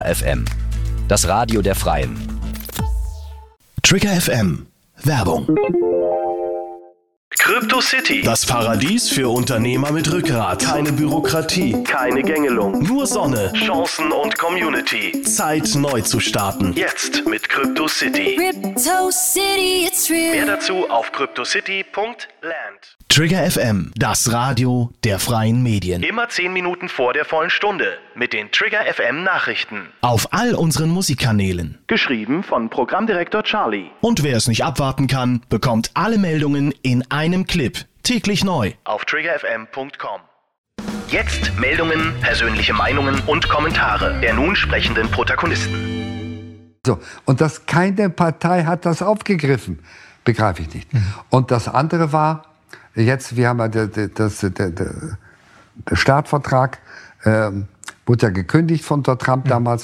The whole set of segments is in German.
FM, das Radio der Freien. Trigger FM Werbung. Crypto City. Das Paradies für Unternehmer mit Rückgrat. Keine Bürokratie. Keine Gängelung. Nur Sonne. Chancen und Community. Zeit, neu zu starten. Jetzt mit Crypto City. Crypto City, it's real. Mehr dazu auf cryptocity.land. Trigger FM, das Radio der freien Medien. Immer 10 Minuten vor der vollen Stunde mit den Trigger FM Nachrichten. Auf all unseren Musikkanälen. Geschrieben von Programmdirektor Charlie. Und wer es nicht abwarten kann, bekommt alle Meldungen in einem Clip. Täglich neu. Auf triggerfm.com. Jetzt Meldungen, persönliche Meinungen und Kommentare der nun sprechenden Protagonisten. So, und dass keine Partei hat das aufgegriffen, begreife ich nicht. Und das andere war, jetzt, wir haben ja der Startvertrag, wurde ja gekündigt von der Trump damals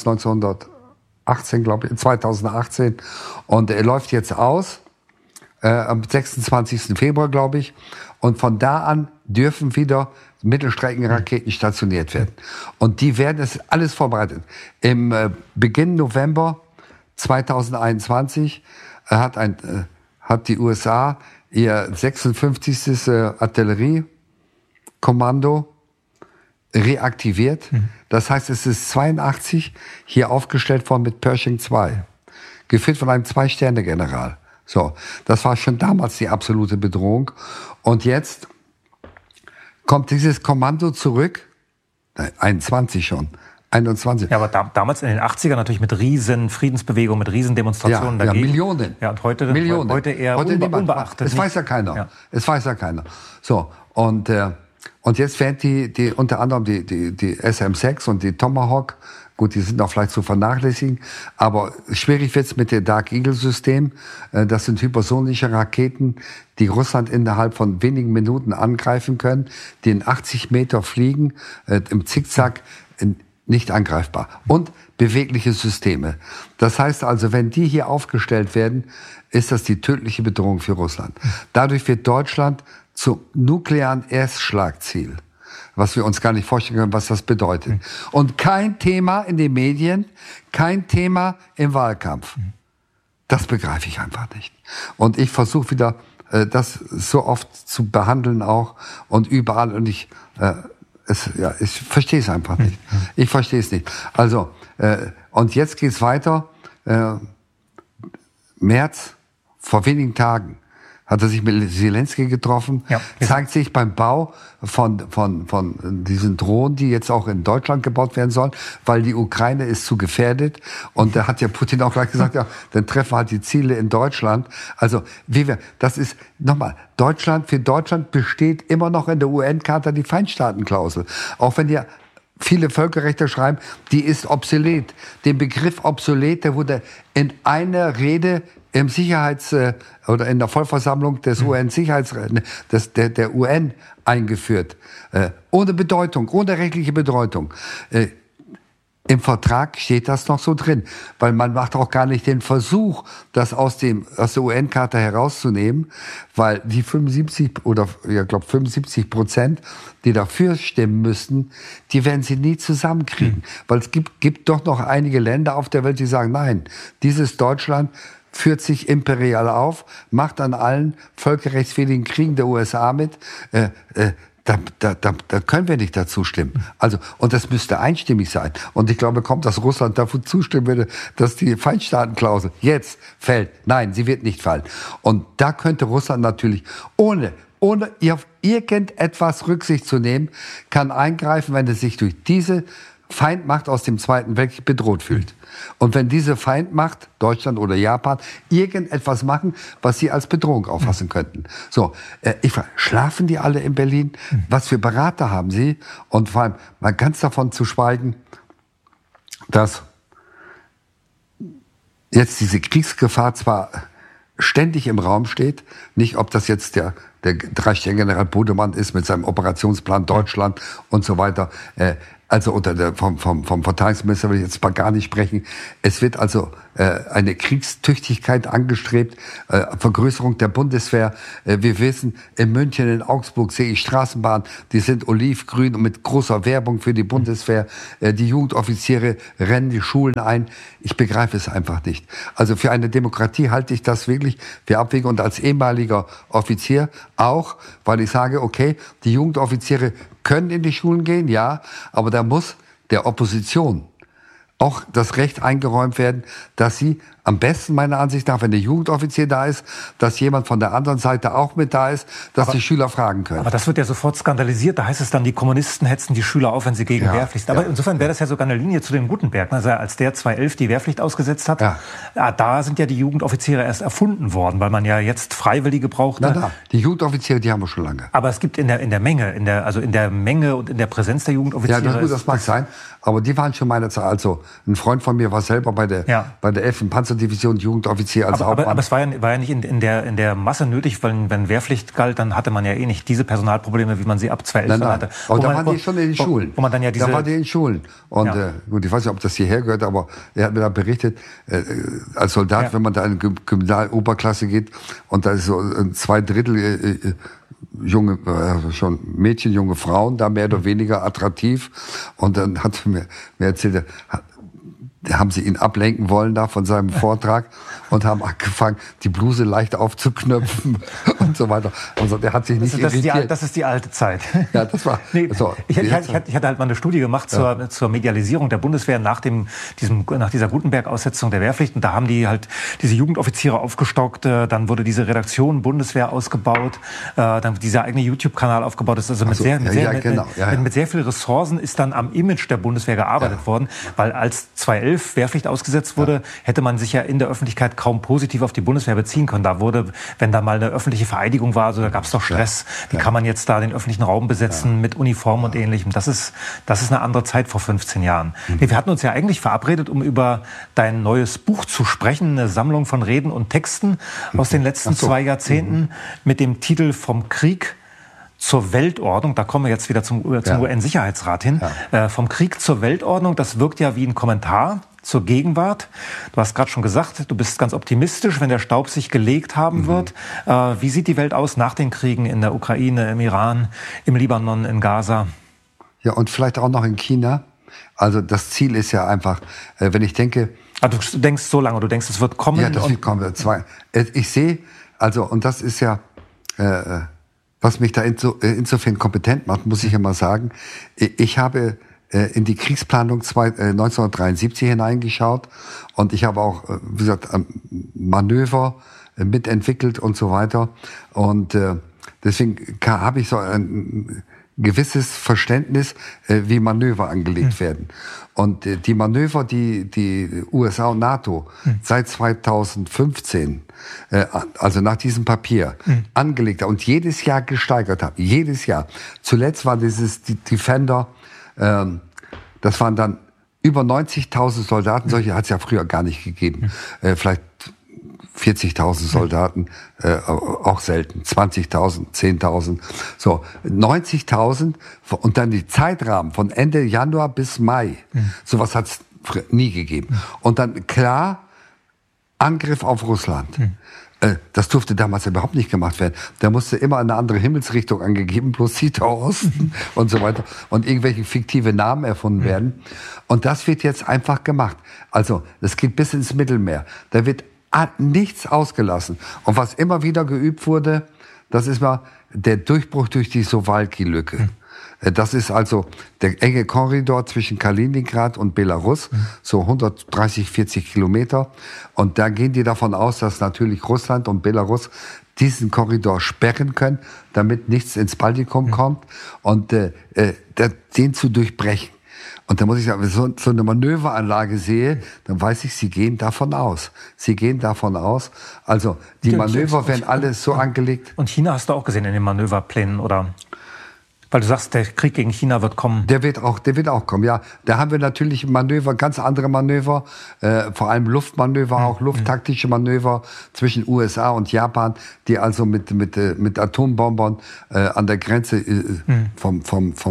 2018, und er läuft jetzt aus am 26. Februar, glaube ich, und von da an dürfen wieder Mittelstreckenraketen stationiert werden. Und die werden, es alles vorbereitet. Im Beginn November 2021 hat die USA ihr 56. Artilleriekommando reaktiviert. Das heißt, es ist 82 hier aufgestellt worden mit Pershing 2, geführt von einem 2-Sterne-General. So, das war schon damals die absolute Bedrohung. Und jetzt kommt dieses Kommando zurück, 21 schon. 21. Ja, aber damals in den 80ern natürlich mit riesen Friedensbewegungen, mit riesen Demonstrationen dagegen. Ja, Millionen. Ja, und heute eher unbeachtet. Es weiß ja keiner. Ja. Es weiß ja keiner. So, und jetzt werden die unter anderem die SM-6 und die Tomahawk, gut, die sind auch vielleicht zu vernachlässigen, aber schwierig wird's mit dem Dark Eagle-System. Das sind hypersonische Raketen, die Russland innerhalb von wenigen Minuten angreifen können, die in 80 Meter fliegen, im Zickzack, nicht angreifbar. Und bewegliche Systeme. Das heißt also, wenn die hier aufgestellt werden, ist das die tödliche Bedrohung für Russland. Dadurch wird Deutschland zum nuklearen Erstschlagziel, was wir uns gar nicht vorstellen können, was das bedeutet. Und kein Thema in den Medien, kein Thema im Wahlkampf. Das begreife ich einfach nicht. Und ich versuche wieder, das so oft zu behandeln auch und überall, und ich verstehe es einfach nicht. Ich verstehe es nicht. Also, und jetzt geht's weiter. März, vor wenigen Tagen, hat er sich mit Zelensky getroffen, zeigt sich beim Bau von diesen Drohnen, die jetzt auch in Deutschland gebaut werden sollen, weil die Ukraine ist zu gefährdet. Und da hat ja Putin auch gleich gesagt, ja, dann treffen wir halt die Ziele in Deutschland. Also, das ist, nochmal, für Deutschland besteht immer noch in der UN-Charta die Feindstaatenklausel. Auch wenn die viele Völkerrechte schreiben, die ist obsolet. Den Begriff obsolet, der wurde in einer Rede im oder in der Vollversammlung des der UN eingeführt. Ohne Bedeutung, ohne rechtliche Bedeutung. Im Vertrag steht das noch so drin, weil man macht auch gar nicht den Versuch, das aus der UN-Charta herauszunehmen, weil die 75%, die dafür stimmen müssten, die werden sie nie zusammenkriegen. Weil es gibt doch noch einige Länder auf der Welt, die sagen, nein, dieses Deutschland führt sich imperial auf, macht an allen völkerrechtswidrigen Kriegen der USA mit, da können wir nicht dazu stimmen. Also, und das müsste einstimmig sein. Und ich glaube kaum, dass Russland dafür zustimmen würde, dass die Feindstaatenklausel jetzt fällt. Nein, sie wird nicht fallen. Und da könnte Russland natürlich ohne auf irgendetwas Rücksicht zu nehmen, kann eingreifen, wenn es sich durch diese Feindmacht aus dem Zweiten Weltkrieg bedroht fühlt. Und wenn diese Feindmacht, Deutschland oder Japan, irgendetwas machen, was sie als Bedrohung auffassen könnten. So, ich frage, schlafen die alle in Berlin? Was für Berater haben sie? Und vor allem mal ganz davon zu schweigen, dass jetzt diese Kriegsgefahr zwar ständig im Raum steht, nicht ob das jetzt der 3-Sterne-General Bodemann ist mit seinem Operationsplan Deutschland und so weiter. also vom Verteidigungsminister will ich jetzt mal gar nicht sprechen. Es wird also eine Kriegstüchtigkeit angestrebt, Vergrößerung der Bundeswehr. Wir wissen, in München, in Augsburg sehe ich Straßenbahnen, die sind olivgrün und mit großer Werbung für die Bundeswehr. Die Jugendoffiziere rennen die Schulen ein. Ich begreife es einfach nicht. Also für eine Demokratie halte ich das wirklich für abwegig und als ehemaliger Offizier auch, weil ich sage, okay, die Jugendoffiziere können in die Schulen gehen, ja, aber da muss der Opposition auch das Recht eingeräumt werden, dass sie am besten meiner Ansicht nach, wenn der Jugendoffizier da ist, dass jemand von der anderen Seite auch mit da ist, dass die Schüler fragen können. Aber das wird ja sofort skandalisiert. Da heißt es dann, die Kommunisten hetzen die Schüler auf, wenn sie gegen Wehrpflicht. Aber insofern wäre das ja sogar eine Linie zu dem Gutenberg. Also als der 2011 die Wehrpflicht ausgesetzt hat, da sind ja die Jugendoffiziere erst erfunden worden, weil man ja jetzt Freiwillige braucht. Die Jugendoffiziere, die haben wir schon lange. Aber es gibt in der Menge und in der Präsenz der Jugendoffiziere. Ja, das mag sein. Aber die waren schon meiner Zeit. Also ein Freund von mir war selber bei der 11. Panzerdivision Jugendoffizier als Hauptmann. Aber es war ja nicht in der Masse nötig, weil wenn Wehrpflicht galt, dann hatte man ja eh nicht diese Personalprobleme, wie man sie ab 2011 hatte. Aber da waren die schon in den Schulen. Wo man dann ja da waren die in den Schulen. Und gut, ich weiß nicht, ob das hierher gehört, aber er hat mir da berichtet, als Soldat, wenn man da in die Kriminaloberklasse geht und da ist so 2/3 junge, schon Mädchen, junge Frauen, da mehr oder weniger attraktiv. Und dann hat er mir erzählt, haben sie ihn ablenken wollen da von seinem Vortrag und haben angefangen, die Bluse leicht aufzuknöpfen und so weiter. Also der hat sich nicht irritiert. Das ist die alte Zeit. Ja, das war. So, ich hatte halt mal eine Studie gemacht zur Medialisierung der Bundeswehr nach dieser Gutenberg-Aussetzung der Wehrpflicht. Und da haben die halt diese Jugendoffiziere aufgestockt. Dann wurde diese Redaktion Bundeswehr ausgebaut. Dann dieser eigene YouTube-Kanal aufgebaut. Das ist also mit sehr viel Ressourcen ist dann am Image der Bundeswehr gearbeitet worden, weil als 2011 Wehrpflicht ausgesetzt wurde, hätte man sich ja in der Öffentlichkeit kaum positiv auf die Bundeswehr beziehen können. Da wurde, wenn da mal eine öffentliche Vereidigung war, also da gab es doch Stress. Wie kann man jetzt da den öffentlichen Raum besetzen mit Uniformen und Ähnlichem? Das ist eine andere Zeit vor 15 Jahren. Wir hatten uns ja eigentlich verabredet, um über dein neues Buch zu sprechen, eine Sammlung von Reden und Texten aus den letzten 2 Jahrzehnten mit dem Titel Vom Krieg zur Weltordnung, da kommen wir jetzt wieder zum UN-Sicherheitsrat hin, vom Krieg zur Weltordnung, das wirkt ja wie ein Kommentar zur Gegenwart. Du hast gerade schon gesagt, du bist ganz optimistisch, wenn der Staub sich gelegt haben wird. Wie sieht die Welt aus nach den Kriegen in der Ukraine, im Iran, im Libanon, in Gaza? Ja, und vielleicht auch noch in China. Also das Ziel ist ja einfach, wenn ich denke... Also du denkst so lange, du denkst, es wird kommen? Ja, das wird kommen. Ich sehe, also, und das ist ja... was mich da insofern kompetent macht, muss ich ja mal sagen, ich habe in die Kriegsplanung 1973 hineingeschaut und ich habe auch, wie gesagt, Manöver mitentwickelt und so weiter. Und deswegen habe ich so ein gewisses Verständnis, wie Manöver angelegt werden. Und die Manöver, die USA und NATO seit 2015, also nach diesem Papier, angelegt haben und jedes Jahr gesteigert haben. Jedes Jahr. Zuletzt war dieses Defender, das waren dann über 90.000 Soldaten. Solche hat es ja früher gar nicht gegeben. Vielleicht 40.000 Soldaten, auch selten, 20.000, 10.000, so 90.000 und dann die Zeitrahmen von Ende Januar bis Mai, sowas hat es nie gegeben. Und dann klar, Angriff auf Russland. Das durfte damals überhaupt nicht gemacht werden. Da musste immer eine andere Himmelsrichtung angegeben, bloß Südau Osten und so weiter und irgendwelche fiktive Namen erfunden werden. Und das wird jetzt einfach gemacht. Also, das geht bis ins Mittelmeer. Da wird nichts ausgelassen. Und was immer wieder geübt wurde, das ist mal der Durchbruch durch die Suwalki-Lücke. Das ist also der enge Korridor zwischen Kaliningrad und Belarus, so 130, 40 Kilometer. Und da gehen die davon aus, dass natürlich Russland und Belarus diesen Korridor sperren können, damit nichts ins Baltikum kommt und den zu durchbrechen. Und da muss ich sagen, wenn ich so eine Manöveranlage sehe, dann weiß ich, sie gehen davon aus. Sie gehen davon aus. Also die Manöver werden alles so angelegt. Und China hast du auch gesehen in den Manöverplänen, oder? Weil du sagst, der Krieg gegen China wird kommen. Der wird auch kommen, ja. Da haben wir natürlich Manöver, ganz andere Manöver, vor allem Luftmanöver, auch lufttaktische Manöver zwischen USA und Japan, die also mit Atombombern an der Grenze vom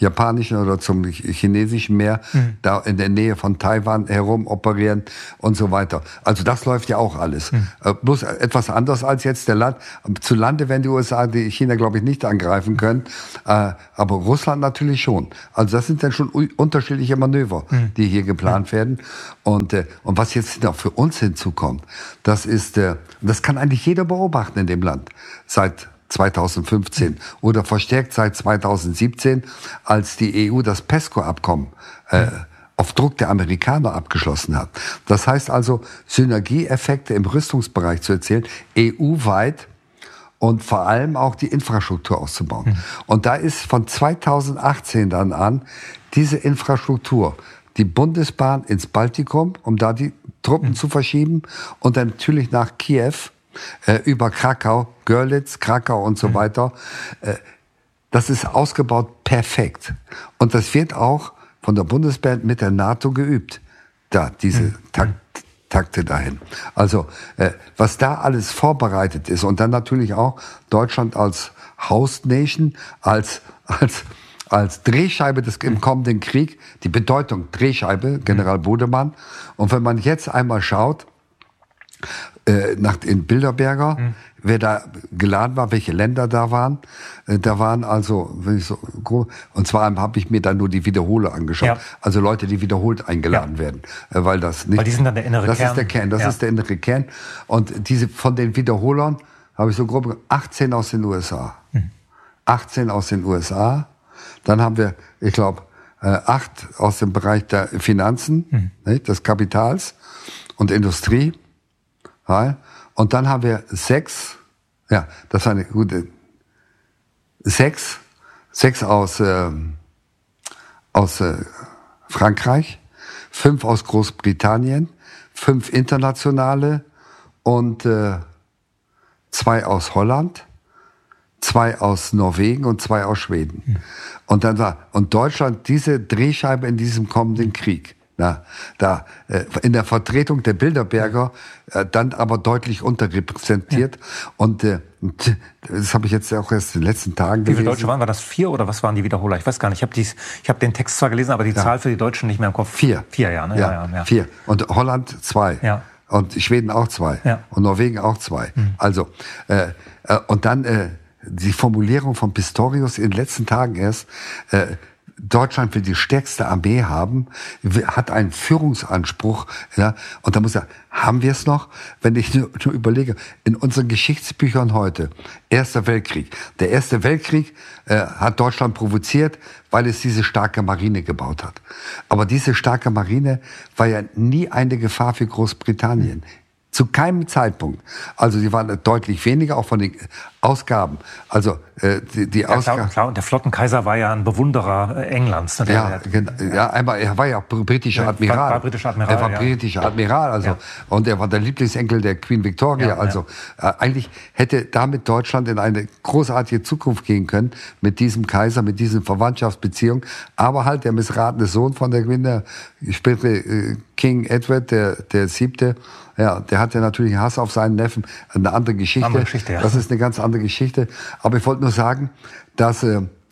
japanischen oder zum chinesischen Meer, da in der Nähe von Taiwan herum operieren und so weiter. Also das läuft ja auch alles. Bloß etwas anders als jetzt der Land. Zu Lande werden die USA, die China, glaube ich, nicht angreifen können, aber Russland natürlich schon. Also das sind dann schon unterschiedliche Manöver, die hier geplant werden. Und was jetzt noch für uns hinzukommt, das ist, das kann eigentlich jeder beobachten in dem Land seit 2015 oder verstärkt seit 2017, als die EU das PESCO-Abkommen auf Druck der Amerikaner abgeschlossen hat. Das heißt also, Synergieeffekte im Rüstungsbereich zu erzielen, EU-weit und vor allem auch die Infrastruktur auszubauen. Und da ist von 2018 dann an diese Infrastruktur, die Bundesbahn ins Baltikum, um da die Truppen zu verschieben und dann natürlich nach Kiew, über Krakau, Görlitz, Krakau und so weiter. Das ist ausgebaut perfekt. Und das wird auch von der Bundeswehr mit der NATO geübt. Da, diese Takte dahin. Also, was da alles vorbereitet ist und dann natürlich auch Deutschland als Host Nation, als Drehscheibe im kommenden Krieg, die Bedeutung Drehscheibe, General Bodemann. Und wenn man jetzt einmal schaut, in Bilderberger, wer da geladen war, welche Länder da waren. Da waren also, und zwar habe ich mir dann nur die Wiederholer angeschaut. Ja. Also Leute, die wiederholt eingeladen werden. Weil das nicht. Weil die sind dann der innere Kern. Das ist der Kern, das ist der innere Kern. Und diese, von den Wiederholern habe ich so grob 18 aus den USA. 18 aus den USA. Dann haben wir, ich glaube, 8 aus dem Bereich der Finanzen, nicht, des Kapitals und Industrie. Ja, und dann haben wir 6, ja, das war eine gute, 6 aus Frankreich, 5 aus Großbritannien, 5 internationale und 2 aus Holland, 2 aus Norwegen und 2 aus Schweden. Und Deutschland diese Drehscheibe in diesem kommenden Krieg. In der Vertretung der Bilderberger, dann aber deutlich unterrepräsentiert. Und das habe ich jetzt auch erst in den letzten Tagen gelesen. Wie viele Deutsche waren? War das 4 oder was waren die Wiederholer? Ich weiß gar nicht. Ich habe den Text zwar gelesen, aber die Zahl für die Deutschen nicht mehr im Kopf. 4. 4, ja. Ne? Ja, 4. Und Holland 2. Ja. Und Schweden auch 2. Ja. Und Norwegen auch 2. Also, und dann die Formulierung von Pistorius in den letzten Tagen erst, Deutschland will die stärkste Armee haben, hat einen Führungsanspruch, ja, und da muss er, haben wir es noch? Wenn ich nur überlege, in unseren Geschichtsbüchern heute, Erster Weltkrieg. Der Erste Weltkrieg hat Deutschland provoziert, weil es diese starke Marine gebaut hat. Aber diese starke Marine war ja nie eine Gefahr für Großbritannien. Zu keinem Zeitpunkt. Also sie waren deutlich weniger, auch von den Ausgaben. Also die Ausgaben. Klar, und der Flottenkaiser war ja ein Bewunderer Englands. Ne? Einmal, er war ja britischer Admiral. War britischer Admiral. Er war britischer Admiral, also. Und er war der Lieblingsenkel der Queen Victoria. Eigentlich hätte damit Deutschland in eine großartige Zukunft gehen können, mit diesem Kaiser, mit diesen Verwandtschaftsbeziehungen. Aber halt der missratene Sohn von der Queen, spätere King Edward, der 7., ja, der hatte natürlich Hass auf seinen Neffen. Eine andere Geschichte. Ja. Das ist eine ganz andere Geschichte. Aber ich wollte nur sagen, dass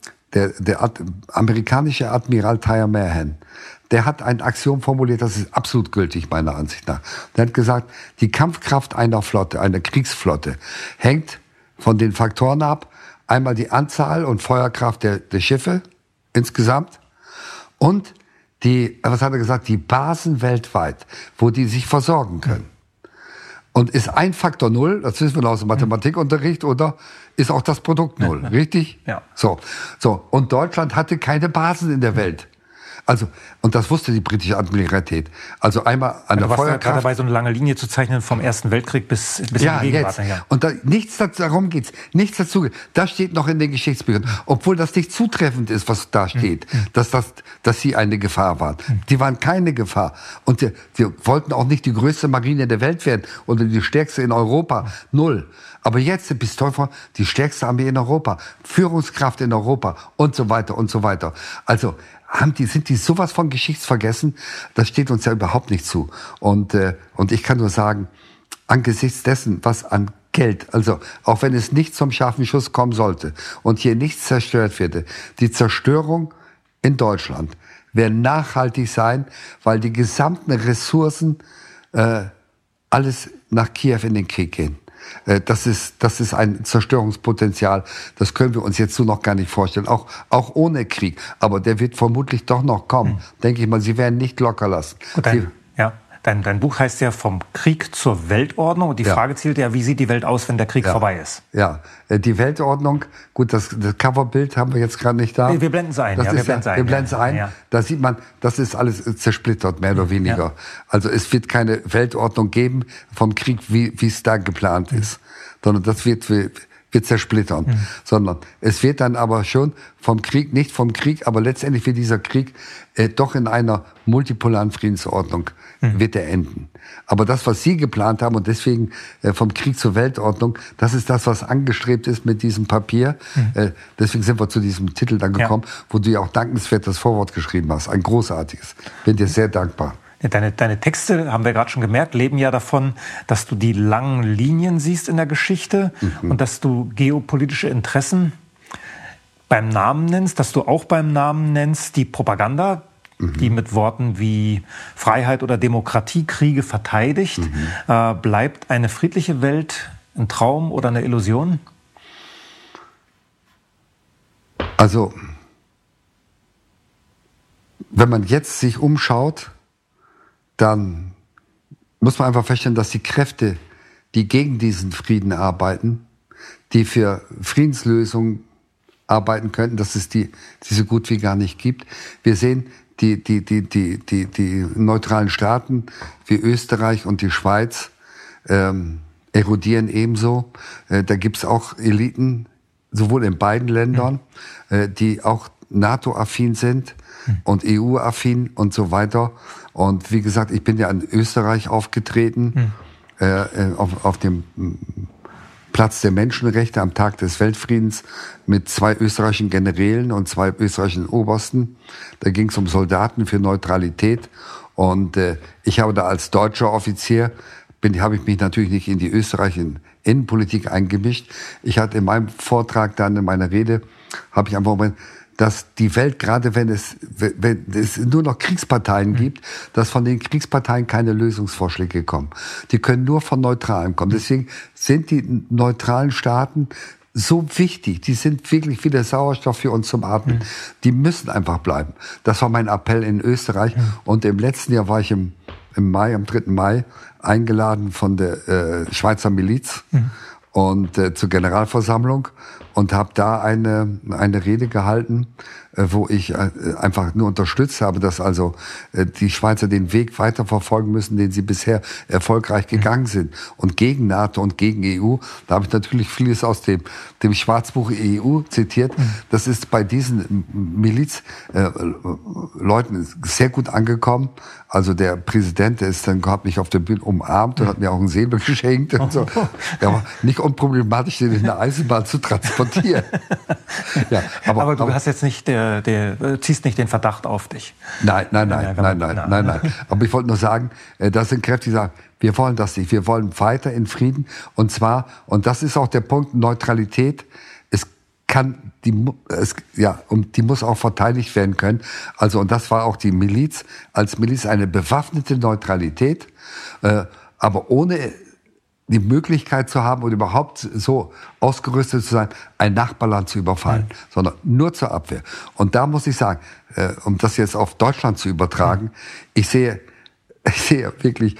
der amerikanische Admiral Tyler Mahan, der hat ein Axiom formuliert, das ist absolut gültig meiner Ansicht nach. Der hat gesagt, die Kampfkraft einer Flotte, einer Kriegsflotte, hängt von den Faktoren ab. Einmal die Anzahl und Feuerkraft der Schiffe insgesamt und was hat er gesagt, die Basen weltweit, wo die sich versorgen können. Und ist ein Faktor 0, das wissen wir aus dem Mathematikunterricht, oder ist auch das Produkt 0, richtig? Ja. So. Und Deutschland hatte keine Basen in der Welt. Also, und das wusste die britische Admiralität. Also einmal an der Feuerkraft. Gerade dabei, so eine lange Linie zu zeichnen vom Ersten Weltkrieg bis in die Gegenwart. Ja. Und darum geht's. Nichts dazu. Das steht noch in den Geschichtsbüchern. Obwohl das nicht zutreffend ist, was da steht, dass sie eine Gefahr waren. Die waren keine Gefahr. Und sie wollten auch nicht die größte Marine der Welt werden oder die stärkste in Europa. 0. Aber jetzt bis Teufel die stärkste Armee in Europa, Führungskraft in Europa und so weiter und so weiter. Also sind die sowas von geschichtsvergessen? Das steht uns ja überhaupt nicht zu. Und ich kann nur sagen, angesichts dessen, was an Geld, also auch wenn es nicht zum scharfen Schuss kommen sollte und hier nichts zerstört wird, die Zerstörung in Deutschland werden nachhaltig sein, weil die gesamten Ressourcen alles nach Kiew in den Krieg gehen. Das ist ein Zerstörungspotenzial, das können wir uns jetzt so noch gar nicht vorstellen, auch ohne Krieg. Aber der wird vermutlich doch noch kommen, denke ich mal. Sie werden nicht locker lassen. Gut, Dein Buch heißt ja Vom Krieg zur Weltordnung. Und die Frage zielt ja, wie sieht die Welt aus, wenn der Krieg vorbei ist? Ja, die Weltordnung, gut, das Coverbild haben wir jetzt gerade nicht da. Wir blenden es ein. Wir blenden es ein. Ja. Da sieht man, das ist alles zersplittert, mehr oder weniger. Ja. Also es wird keine Weltordnung geben vom Krieg, wie es da geplant ist. Sondern das wird zersplittern. Sondern es wird dann aber schon nicht vom Krieg, aber letztendlich wird dieser Krieg doch in einer multipolaren Friedensordnung wird er enden. Aber das, was Sie geplant haben und deswegen vom Krieg zur Weltordnung, das ist das, was angestrebt ist mit diesem Papier. Deswegen sind wir zu diesem Titel dann gekommen, wo du ja auch dankenswert das Vorwort geschrieben hast. Ein großartiges. Bin dir sehr dankbar. Deine Texte, haben wir gerade schon gemerkt, leben ja davon, dass du die langen Linien siehst in der Geschichte und dass du geopolitische Interessen beim Namen nennst, dass du auch beim Namen nennst die Propaganda, die mit Worten wie Freiheit oder Demokratie Kriege verteidigt. Bleibt eine friedliche Welt ein Traum oder eine Illusion? Also, wenn man jetzt sich umschaut, dann muss man einfach feststellen, dass die Kräfte, die gegen diesen Frieden arbeiten, die für Friedenslösungen arbeiten könnten, dass es die so gut wie gar nicht gibt. Wir sehen, die neutralen Staaten wie Österreich und die Schweiz erodieren ebenso. Da gibt's auch Eliten, sowohl in beiden Ländern, die auch NATO-affin sind und EU-affin und so weiter. Und wie gesagt, ich bin ja in Österreich aufgetreten, auf dem Platz der Menschenrechte am Tag des Weltfriedens mit 2 österreichischen Generälen und 2 österreichischen Obersten. Da ging es um Soldaten für Neutralität. Und ich habe da als deutscher Offizier, habe ich mich natürlich nicht in die österreichische Innenpolitik eingemischt. Ich hatte in meinem Vortrag dann, in meiner Rede, habe ich einfach mal, dass die Welt, gerade wenn es nur noch Kriegsparteien gibt, dass von den Kriegsparteien keine Lösungsvorschläge kommen. Die können nur von Neutralen kommen. Deswegen sind die neutralen Staaten so wichtig. Die sind wirklich wie der Sauerstoff für uns zum Atmen. Die müssen einfach bleiben. Das war mein Appell in Österreich. Und im letzten Jahr war ich im Mai, am 3. Mai, eingeladen von der Schweizer Miliz und zur Generalversammlung und habe da eine Rede gehalten, wo ich einfach nur unterstützt habe, dass also die Schweizer den Weg weiter verfolgen müssen, den sie bisher erfolgreich gegangen sind. Und gegen NATO und gegen EU, da habe ich natürlich vieles aus dem Schwarzbuch EU zitiert. Das ist bei diesen Milizleuten sehr gut angekommen. Also der Präsident, hat mich auf der Bühne umarmt und hat mir auch einen Säbel geschenkt und so. Der war nicht unproblematisch, den in der Eisenbahn zu transportieren. Ja, aber du hast jetzt nicht ziehst nicht den Verdacht auf dich. Nein. Aber ich wollte nur sagen, das sind Kräfte, die sagen, wir wollen das nicht. Wir wollen weiter in Frieden. Und zwar, und das ist auch der Punkt, Neutralität, die muss auch verteidigt werden können. Also, und das war auch die Miliz, als Miliz eine bewaffnete Neutralität, aber ohne die Möglichkeit zu haben und überhaupt so ausgerüstet zu sein, ein Nachbarland zu überfallen, sondern nur zur Abwehr. Und da muss ich sagen, um das jetzt auf Deutschland zu übertragen, ich sehe wirklich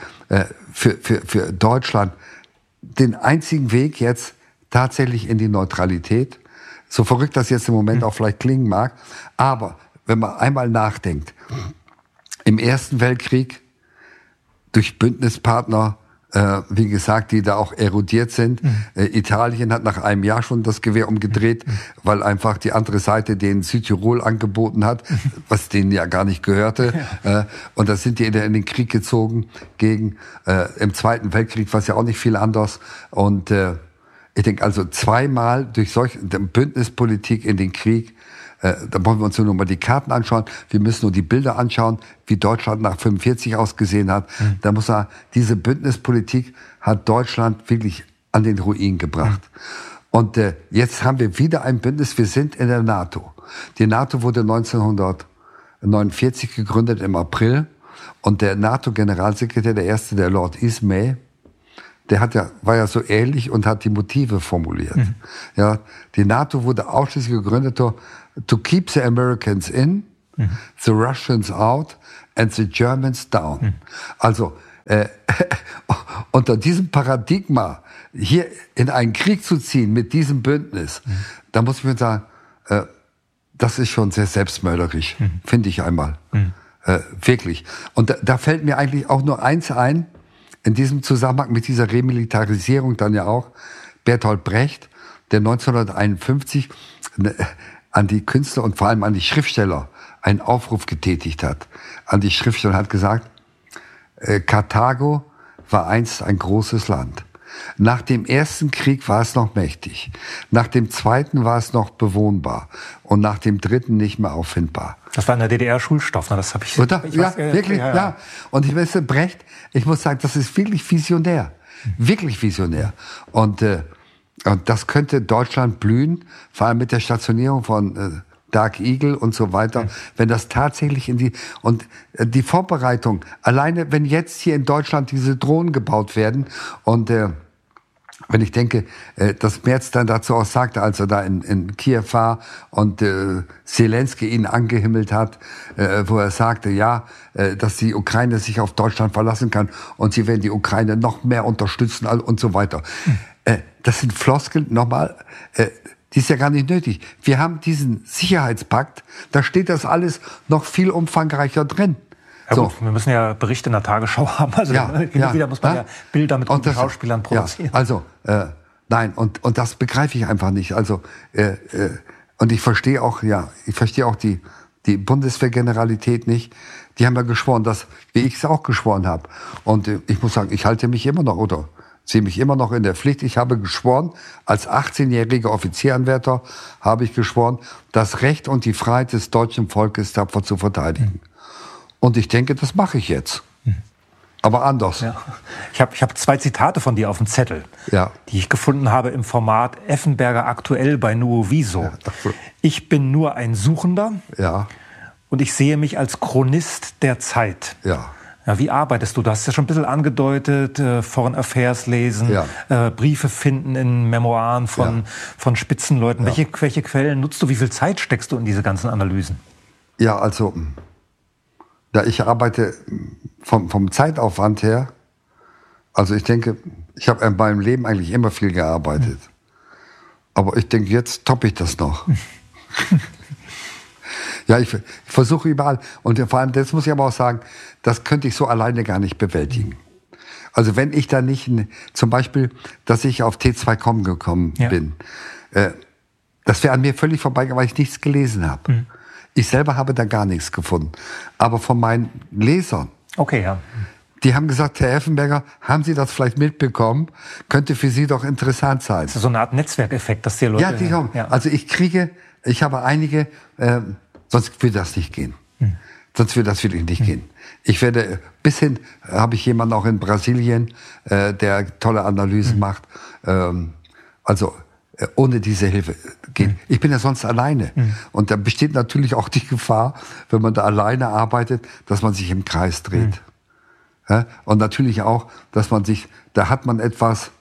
für Deutschland den einzigen Weg jetzt tatsächlich in die Neutralität. So verrückt das jetzt im Moment auch vielleicht klingen mag. Aber wenn man einmal nachdenkt, im Ersten Weltkrieg durch Bündnispartner, wie gesagt, die da auch erodiert sind. Italien hat nach einem Jahr schon das Gewehr umgedreht, weil einfach die andere Seite denen Südtirol angeboten hat, was denen ja gar nicht gehörte. Und da sind die in den Krieg gezogen gegen im Zweiten Weltkrieg, was ja auch nicht viel anders. Und ich denke also zweimal durch solche Bündnispolitik in den Krieg. Da wollen wir uns nur mal die Karten anschauen. Wir müssen nur die Bilder anschauen, wie Deutschland nach 45 ausgesehen hat. Da muss man, diese Bündnispolitik hat Deutschland wirklich an den Ruin gebracht. Und jetzt haben wir wieder ein Bündnis. Wir sind in der NATO. Die NATO wurde 1949 1949 gegründet im April. Und der NATO-Generalsekretär, der erste, der Lord Ismay, war ja so ähnlich und hat die Motive formuliert. Ja, die NATO wurde ausschließlich gegründet, to keep the Americans in, the Russians out and the Germans down. Also unter diesem Paradigma hier in einen Krieg zu ziehen mit diesem Bündnis, da muss ich mir sagen, das ist schon sehr selbstmörderisch, finde ich einmal. Wirklich. Und da fällt mir eigentlich auch nur eins ein, in diesem Zusammenhang mit dieser Remilitarisierung dann ja auch, Bertolt Brecht, der 1951 an die Künstler und vor allem an die Schriftsteller einen Aufruf getätigt hat. An die Schriftsteller hat gesagt, Karthago war einst ein großes Land. Nach dem ersten Krieg war es noch mächtig. Nach dem zweiten war es noch bewohnbar. Und nach dem dritten nicht mehr auffindbar. Das war in der DDR-Schulstoff, ne? Das habe ich. Oder? Ja, wirklich, ja. Und ich weiß, Brecht, ich muss sagen, das ist wirklich visionär. Wirklich visionär. Und das könnte Deutschland blühen, vor allem mit der Stationierung von Dark Eagle und so weiter, wenn das tatsächlich und die Vorbereitung, alleine wenn jetzt hier in Deutschland diese Drohnen gebaut werden und wenn ich denke, dass Merz dann dazu auch sagte, als er da in Kiew war und Zelensky ihn angehimmelt hat, wo er sagte, ja, dass die Ukraine sich auf Deutschland verlassen kann und sie werden die Ukraine noch mehr unterstützen und so weiter. Das sind Floskeln, nochmal, die ist ja gar nicht nötig. Wir haben diesen Sicherheitspakt, da steht das alles noch viel umfangreicher drin. Ja, so. Gut, wir müssen ja Berichte in der Tagesschau haben. Also wieder muss man ja Bilder mit guten Schauspielern produzieren. Ja, also, nein, und das begreife ich einfach nicht. Also, und ich verstehe auch die Bundeswehrgeneralität nicht. Die haben ja geschworen, wie ich es auch geschworen habe. Und ich muss sagen, ich halte mich immer noch, oder sehe mich immer noch in der Pflicht. Ich habe geschworen, als 18-jähriger Offizieranwärter habe ich geschworen, das Recht und die Freiheit des deutschen Volkes tapfer zu verteidigen. Und ich denke, das mache ich jetzt. Aber anders. Ja. Ich hab 2 Zitate von dir auf dem Zettel, die ich gefunden habe im Format Effenberger aktuell bei Nuoviso. Ja, ich bin nur ein Suchender und ich sehe mich als Chronist der Zeit. Ja. Ja, wie arbeitest du? Du hast ja schon ein bisschen angedeutet, Foreign Affairs lesen, Briefe finden in Memoiren von Spitzenleuten. Ja. Welche Quellen nutzt du? Wie viel Zeit steckst du in diese ganzen Analysen? Ja, also ich arbeite vom Zeitaufwand her, also ich denke, ich habe in meinem Leben eigentlich immer viel gearbeitet. Aber ich denke, jetzt toppe ich das noch. Ja, ich versuche überall. Und vor allem, das muss ich aber auch sagen, das könnte ich so alleine gar nicht bewältigen. Also wenn ich da nicht, zum Beispiel, dass ich auf T2Com gekommen bin, das wäre an mir völlig vorbeigegangen, weil ich nichts gelesen habe. Ich selber habe da gar nichts gefunden. Aber von meinen Lesern, die haben gesagt, Herr Effenberger, haben Sie das vielleicht mitbekommen? Könnte für Sie doch interessant sein. Das ist so eine Art Netzwerkeffekt, dass die Leute... Ja, die kommen. Also ich habe einige, sonst würde das nicht gehen. Sonst würde das wirklich nicht gehen. Ich werde, bis hin habe ich jemanden auch in Brasilien, der tolle Analysen macht. Also ohne diese Hilfe geht. Ich bin ja sonst alleine. Und da besteht natürlich auch die Gefahr, wenn man da alleine arbeitet, dass man sich im Kreis dreht. Ja? Und natürlich auch, dass man da hat man etwas,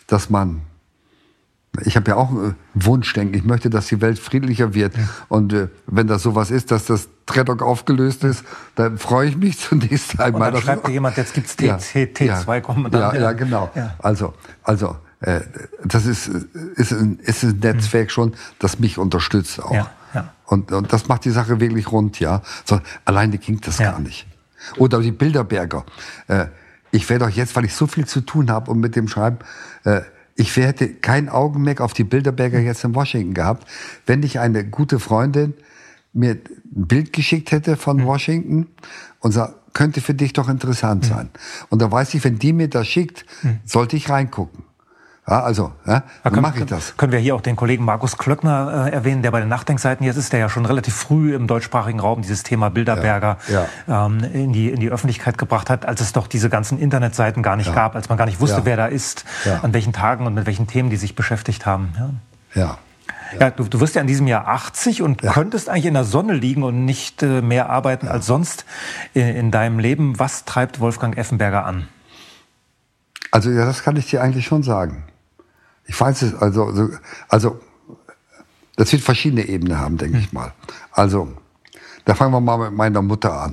ich habe ja auch einen Wunsch, denke ich, möchte, dass die Welt friedlicher wird. Und wenn das sowas ist, dass das Tredok aufgelöst ist, dann freue ich mich zunächst einmal. Und dann schreibt dir jemand, jetzt gibt's T2, kommen dann. Ja, genau. Ja. Also, das ist ein Netzwerk schon, das mich unterstützt auch. Ja. Und das macht die Sache wirklich rund, ja. So, alleine ging das gar nicht. Oder die Bilderberger. Ich werde auch jetzt, weil ich so viel zu tun habe und mit dem Schreiben, ich hätte kein Augenmerk auf die Bilderberger jetzt in Washington gehabt, wenn nicht eine gute Freundin mir ein Bild geschickt hätte von Washington und sagt, könnte für dich doch interessant sein. Und da weiß ich, wenn die mir das schickt, sollte ich reingucken. Ja, also, dann mache ich das. Können wir hier auch den Kollegen Markus Klöckner erwähnen, der bei den Nachdenkseiten jetzt ist, der ja schon relativ früh im deutschsprachigen Raum dieses Thema Bilderberger in die Öffentlichkeit gebracht hat, als es doch diese ganzen Internetseiten gar nicht gab, als man gar nicht wusste, wer da ist, an welchen Tagen und mit welchen Themen die sich beschäftigt haben. Ja. Ja, du wirst ja in diesem Jahr 80 und könntest eigentlich in der Sonne liegen und nicht mehr arbeiten als sonst in deinem Leben. Was treibt Wolfgang Effenberger an? Also ja, das kann ich dir eigentlich schon sagen. Ich weiß es, also das wird verschiedene Ebenen haben, denke ich mal. Also, da fangen wir mal mit meiner Mutter an.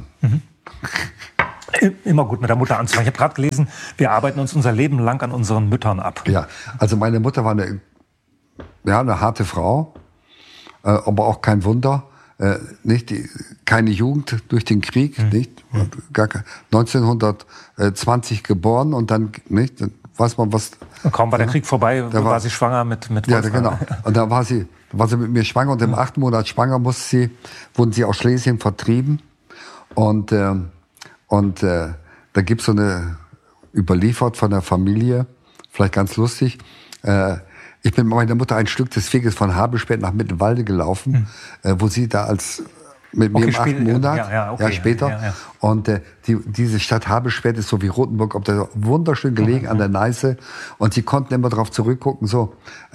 Immer gut mit der Mutter anzufangen. Ich habe gerade gelesen, wir arbeiten uns unser Leben lang an unseren Müttern ab. Ja, also meine Mutter war eine harte Frau, aber auch kein Wunder. Keine Jugend durch den Krieg, nicht? 1920 geboren und dann, nicht? Weiß man was. Und kaum war der Krieg vorbei, war sie schwanger mit Wolfgang. Ja, genau. Und da war sie mit mir schwanger und im 8. Monat schwanger wurden sie aus Schlesien vertrieben. Und da gibt's so eine überliefert von der Familie, vielleicht ganz lustig. Ich bin mit meiner Mutter ein Stück des Weges von Habelspät nach Mittenwalde gelaufen, wo sie da mit mir im 8. Monat, später. Ja. Und diese Stadt Habelspät ist so wie Rothenburg, wunderschön gelegen an der Neiße. Und sie konnten immer darauf zurückgucken, so.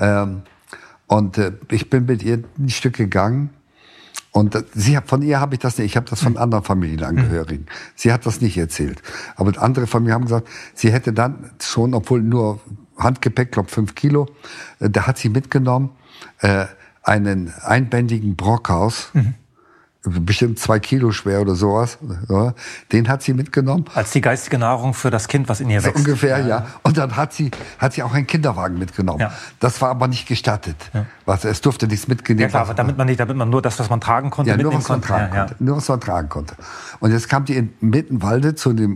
Ich bin mit ihr ein Stück gegangen. Und von ihr habe ich das nicht. Ich habe das von anderen Familienangehörigen. Sie hat das nicht erzählt. Aber andere Familien haben gesagt, sie hätte dann schon, obwohl nur Handgepäck, glaube 5 Kilo, da hat sie mitgenommen einen einbändigen Brockhaus, bestimmt 2 Kilo schwer oder sowas. Ja, den hat sie mitgenommen. Als die geistige Nahrung für das Kind, was in ihr wächst. So ungefähr, ja. Und dann hat sie auch einen Kinderwagen mitgenommen. Ja. Das war aber nicht gestattet. Ja. Es durfte nichts mitgenommen werden. Ja, klar, damit man nur das, was man tragen konnte, mitnehmen konnte. Nur was man tragen konnte. Und jetzt kam die in Mittenwalde zu dem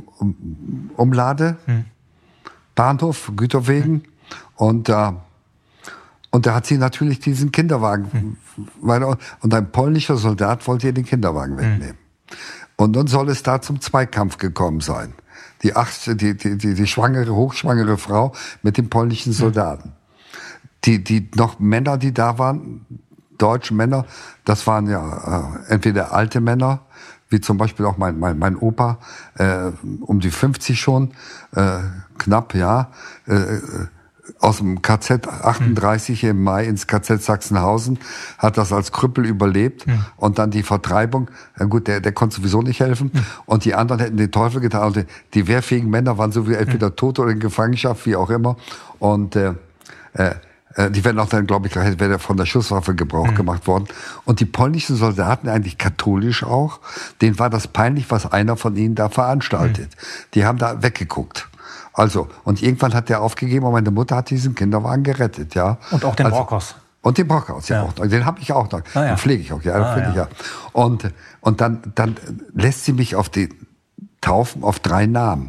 Umladebahnhof, Güterwegen. Und da hat sie natürlich diesen Kinderwagen und ein polnischer Soldat wollte ihr den Kinderwagen wegnehmen. Und dann soll es da zum Zweikampf gekommen sein. Die hochschwangere Frau mit dem polnischen Soldaten. Die noch Männer, die da waren, deutsche Männer, das waren ja entweder alte Männer, wie zum Beispiel auch mein Opa, um die 50 schon, knapp, ja, aus dem KZ 38 im Mai ins KZ Sachsenhausen, hat das als Krüppel überlebt und dann die Vertreibung, gut, der konnte sowieso nicht helfen und die anderen hätten den Teufel getan und die wehrfähigen Männer waren sowieso entweder tot oder in Gefangenschaft, wie auch immer und die werden auch dann, glaube ich, wäre von der Schusswaffe Gebrauch gemacht worden. Und die polnischen Soldaten, eigentlich katholisch auch, denen war das peinlich, was einer von ihnen da veranstaltet. Die haben da weggeguckt. Also, und irgendwann hat der aufgegeben und meine Mutter hat diesen Kinderwagen gerettet, ja. Und auch den Brockhaus. Und den Brockhaus, ja. Auch noch. Den habe ich auch noch. Den pflege ich auch, ja. Und dann lässt sie mich taufen auf 3 Namen.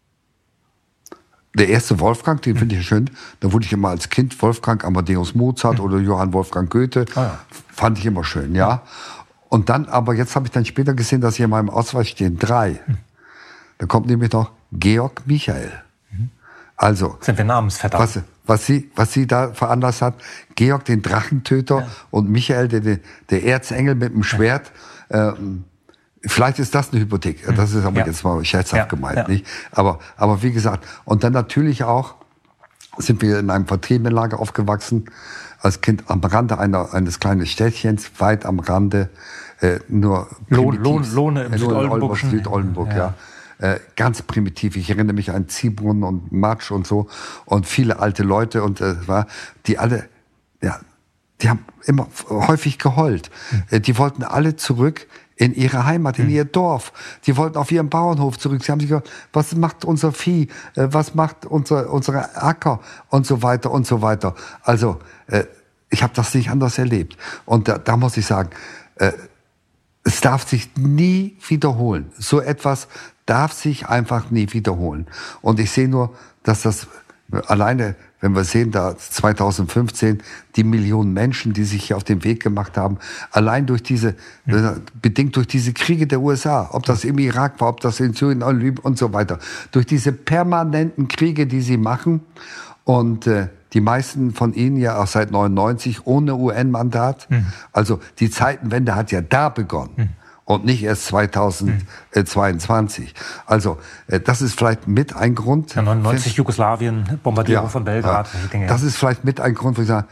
Der erste Wolfgang, den finde ich schön. Da wurde ich immer als Kind Wolfgang Amadeus Mozart oder Johann Wolfgang Goethe. Fand ich immer schön, ja. Und dann, aber jetzt habe ich dann später gesehen, dass hier in meinem Ausweis stehen 3. Da kommt nämlich noch Georg Michael. Also. Sind wir Namensvetter. Was sie da veranlasst hat, Georg den Drachentöter und Michael der Erzengel mit dem Schwert. Vielleicht ist das eine Hypothek. Das ist aber jetzt mal scherzhaft gemeint, nicht? Aber wie gesagt, und dann natürlich auch sind wir in einem Vertriebenenlager aufgewachsen, als Kind am Rande eines kleinen Städtchens, weit am Rande, nur Lohne im Südoldenburg, ja. Ganz primitiv. Ich erinnere mich an Ziehbrunnen und Matsch und so und viele alte Leute und die alle, ja, die haben immer häufig geheult. Die wollten alle zurück in ihre Heimat, in ihr Dorf. Die wollten auf ihren Bauernhof zurück. Sie haben sich gedacht, was macht unser Vieh? Was macht unsere Acker? Und so weiter und so weiter. Also, ich habe das nicht anders erlebt. Und da muss ich sagen, es darf sich nie wiederholen. So etwas darf sich einfach nie wiederholen. Und ich sehe nur, dass das alleine, wenn wir sehen, da 2015 die Millionen Menschen, die sich hier auf den Weg gemacht haben, allein durch bedingt durch diese Kriege der USA, ob das im Irak war, ob das in Syrien und so weiter, durch diese permanenten Kriege, die sie machen und die meisten von ihnen ja auch seit 99 ohne UN-Mandat. Also die Zeitenwende hat ja da begonnen. Und nicht erst 2022. Also, das ist vielleicht mit ein Grund. Ja, 99 Jugoslawien, Bombardierung von Belgrad. Das ist vielleicht mit ein Grund, wo ich sage,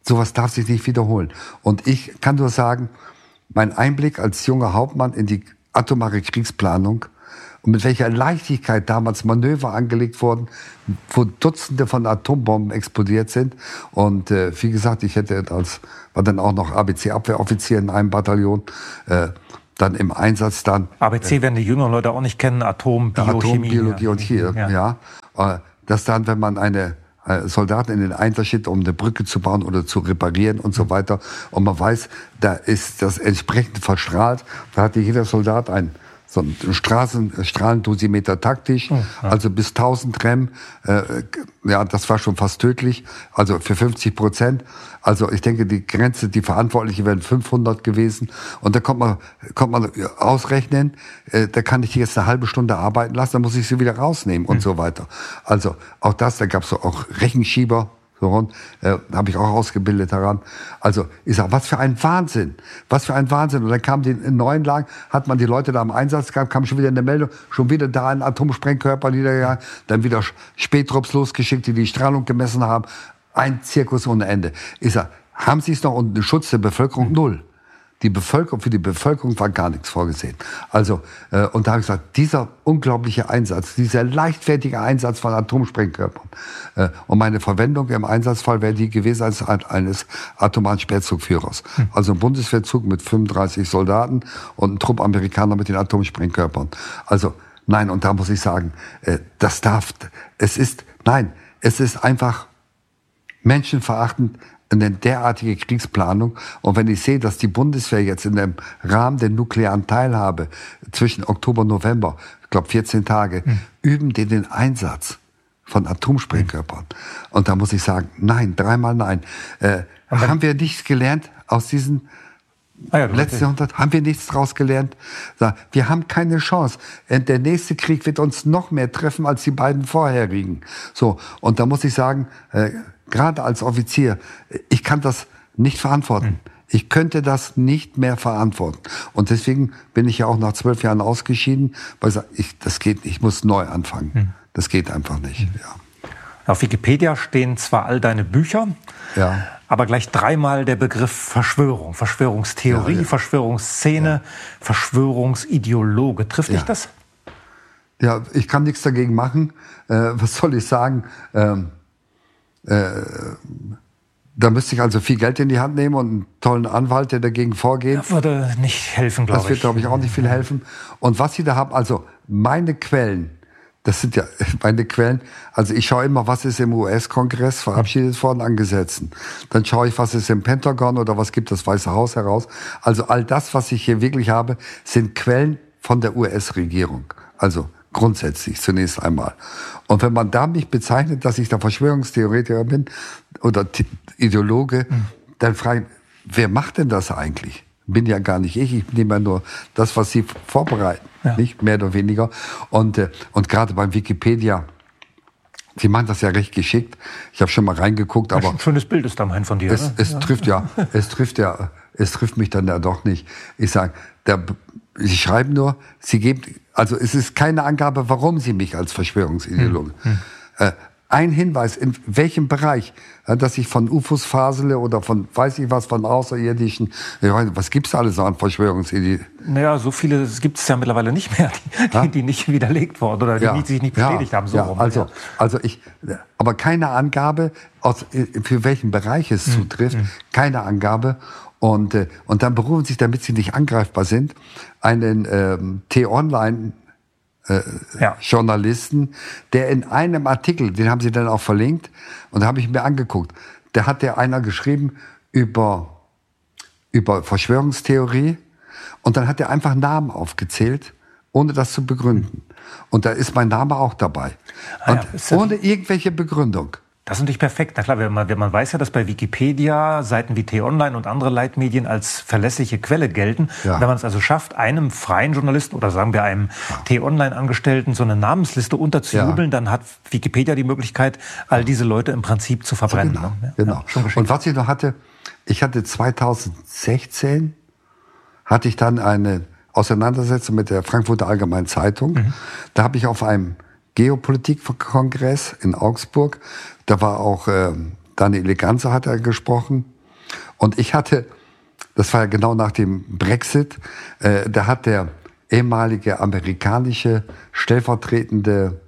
sowas darf sich nicht wiederholen. Und ich kann nur sagen, mein Einblick als junger Hauptmann in die atomare Kriegsplanung und mit welcher Leichtigkeit damals Manöver angelegt wurden, wo Dutzende von Atombomben explodiert sind. Und wie gesagt, ich war dann auch noch ABC-Abwehroffizier in einem Bataillon, dann im Einsatz dann. ABC werden die jüngeren Leute auch nicht kennen, Atombiologie und hier, ja. Dass dann, wenn man Soldaten in den Einsatz schickt, um eine Brücke zu bauen oder zu reparieren und so weiter, und man weiß, da ist das entsprechend verstrahlt, da hatte jeder Soldat so ein Strahlendosimeter taktisch, also bis 1000 Rem, das war schon fast tödlich, also für 50%. Also ich denke, die Grenze, die Verantwortliche wären 500 gewesen. Und da kommt man ausrechnen, da kann ich die jetzt eine halbe Stunde arbeiten lassen, dann muss ich sie wieder rausnehmen und so weiter. Also auch da gab es auch Rechenschieber, habe ich auch ausgebildet daran. Also ich sage, was für ein Wahnsinn. Und dann kam in neuen Lagen, hat man die Leute da im Einsatz gehabt, kam schon wieder eine Meldung, schon wieder da ein Atomsprengkörper niedergegangen, dann wieder Spättrupps losgeschickt, die Strahlung gemessen haben. Ein Zirkus ohne Ende. Ich sage, haben Sie es noch unter Schutz der Bevölkerung? Null. Für die Bevölkerung war gar nichts vorgesehen. Also, und da habe ich gesagt, dieser unglaubliche Einsatz, dieser leichtfertige Einsatz von Atomsprengkörpern und meine Verwendung im Einsatzfall wäre die gewesen als eines atomaren Spähzugführers. Also ein Bundeswehrzug mit 35 Soldaten und ein Trupp Amerikaner mit den Atomsprengkörpern. Also, nein, und da muss ich sagen, es ist einfach menschenverachtend, eine derartige Kriegsplanung. Und wenn ich sehe, dass die Bundeswehr jetzt in dem Rahmen der nuklearen Teilhabe zwischen Oktober und November, ich glaube 14 Tage, üben die den Einsatz von Atomsprengkörpern. Und da muss ich sagen, nein, dreimal nein. Haben wir nichts gelernt aus diesen letzten Jahrhundert? Haben wir nichts daraus gelernt? Wir haben keine Chance. Der nächste Krieg wird uns noch mehr treffen als die beiden vorherigen. So, und da muss ich sagen, gerade als Offizier, ich kann das nicht verantworten. Ich könnte das nicht mehr verantworten. Und deswegen bin ich ja auch nach 12 Jahren ausgeschieden, weil ich sage, das geht nicht, ich muss neu anfangen. Das geht einfach nicht. Ja. Auf Wikipedia stehen zwar all deine Bücher, aber gleich dreimal der Begriff Verschwörung, Verschwörungstheorie, Verschwörungsszene, Verschwörungsideologe. Trifft dich das? Ja, ich kann nichts dagegen machen. Was soll ich sagen? Da müsste ich also viel Geld in die Hand nehmen und einen tollen Anwalt, der dagegen vorgeht. Das würde nicht helfen, glaube ich. Das wird, glaube ich, auch nicht viel helfen. Und was Sie da haben, also meine Quellen, das sind ja meine Quellen, also ich schaue immer, was ist im US-Kongress verabschiedet worden an Gesetzen. Dann schaue ich, was ist im Pentagon oder was gibt das Weiße Haus heraus. Also all das, was ich hier wirklich habe, sind Quellen von der US-Regierung. Also grundsätzlich zunächst einmal. Und wenn man da mich bezeichnet, dass ich der Verschwörungstheoretiker bin oder Ideologe, dann frage ich, wer macht denn das eigentlich? Bin ja gar nicht ich nehme ja nur das, was Sie vorbereiten, nicht mehr oder weniger. Und gerade beim Wikipedia, Sie machen das ja recht geschickt. Ich habe schon mal reingeguckt, aber ein schönes Bild ist da mein von dir. Es trifft mich dann ja doch nicht. Ich sage, Sie schreiben nur, Sie geben, also es ist keine Angabe, warum Sie mich als Verschwörungsideologe. Ein Hinweis, in welchem Bereich, dass ich von UFOs fasele oder von, weiß ich was, von Außerirdischen, was gibt's da alles an Verschwörungsideologien? Naja, so viele gibt es ja mittlerweile nicht mehr, die nicht widerlegt wurden oder die sich nicht bestätigt haben. Aber keine Angabe, für welchen Bereich es zutrifft, keine Angabe. Und dann berufen sich, damit sie nicht angreifbar sind, einen T-Online Journalisten, der in einem Artikel, den haben sie dann auch verlinkt, und da habe ich mir angeguckt, da hat einer geschrieben über Verschwörungstheorie, und dann hat er einfach Namen aufgezählt, ohne das zu begründen. Und da ist mein Name auch dabei. Und ohne irgendwelche Begründung. Das ist natürlich perfekt. Na klar, wenn man weiß ja, dass bei Wikipedia Seiten wie T-Online und andere Leitmedien als verlässliche Quelle gelten. Ja. Wenn man es also schafft, einem freien Journalisten oder sagen wir einem T-Online-Angestellten so eine Namensliste unterzujubeln, dann hat Wikipedia die Möglichkeit, all diese Leute im Prinzip zu verbrennen. Genau. Und was ich noch hatte, ich hatte 2016 dann eine Auseinandersetzung mit der Frankfurter Allgemeinen Zeitung. Da habe ich auf einem Geopolitik-Kongress in Augsburg, da war auch Daniel Ganser, hat er gesprochen, Und ich hatte, das war ja genau nach dem Brexit, da hat der ehemalige amerikanische stellvertretende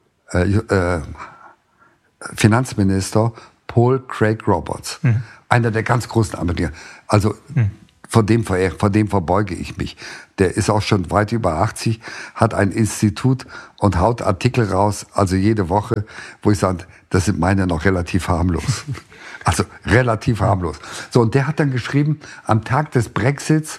Finanzminister Paul Craig Roberts, einer der ganz großen Amerikaner, also vor dem verbeuge ich mich. Der ist auch schon weit über 80, hat ein Institut und haut Artikel raus, also jede Woche, wo ich sage, das sind meine noch relativ harmlos. Also relativ harmlos. So, und der hat dann geschrieben, am Tag des Brexits,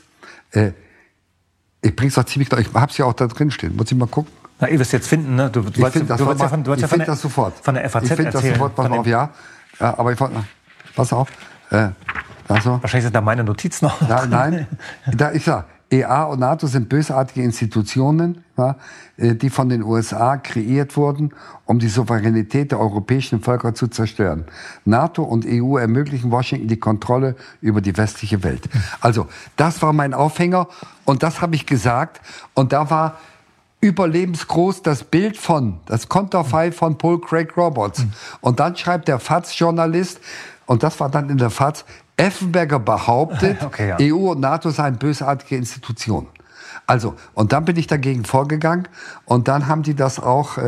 ich bring's auch ziemlich klar, ich hab's ja auch da drin stehen, muss ich mal gucken. Na, ihr wirst jetzt finden, ne? Du finde das sofort. Von der FAZ ich finde das sofort, pass auf, ja. Aber ich wollte, pass auf. Also, wahrscheinlich sind da meine Notizen noch. Nein, ich sag, EA und NATO sind bösartige Institutionen, ja, die von den USA kreiert wurden, um die Souveränität der europäischen Völker zu zerstören. NATO und EU ermöglichen Washington die Kontrolle über die westliche Welt. Also, das war mein Aufhänger und das habe ich gesagt. Und da war überlebensgroß das Bild das Konterfei von Paul Craig Roberts. Und dann schreibt der FAZ-Journalist, und das war dann in der FAZ, Effenberger behauptet, okay, ja. EU und NATO seien bösartige Institutionen. Also, und dann bin ich dagegen vorgegangen und dann haben die das auch,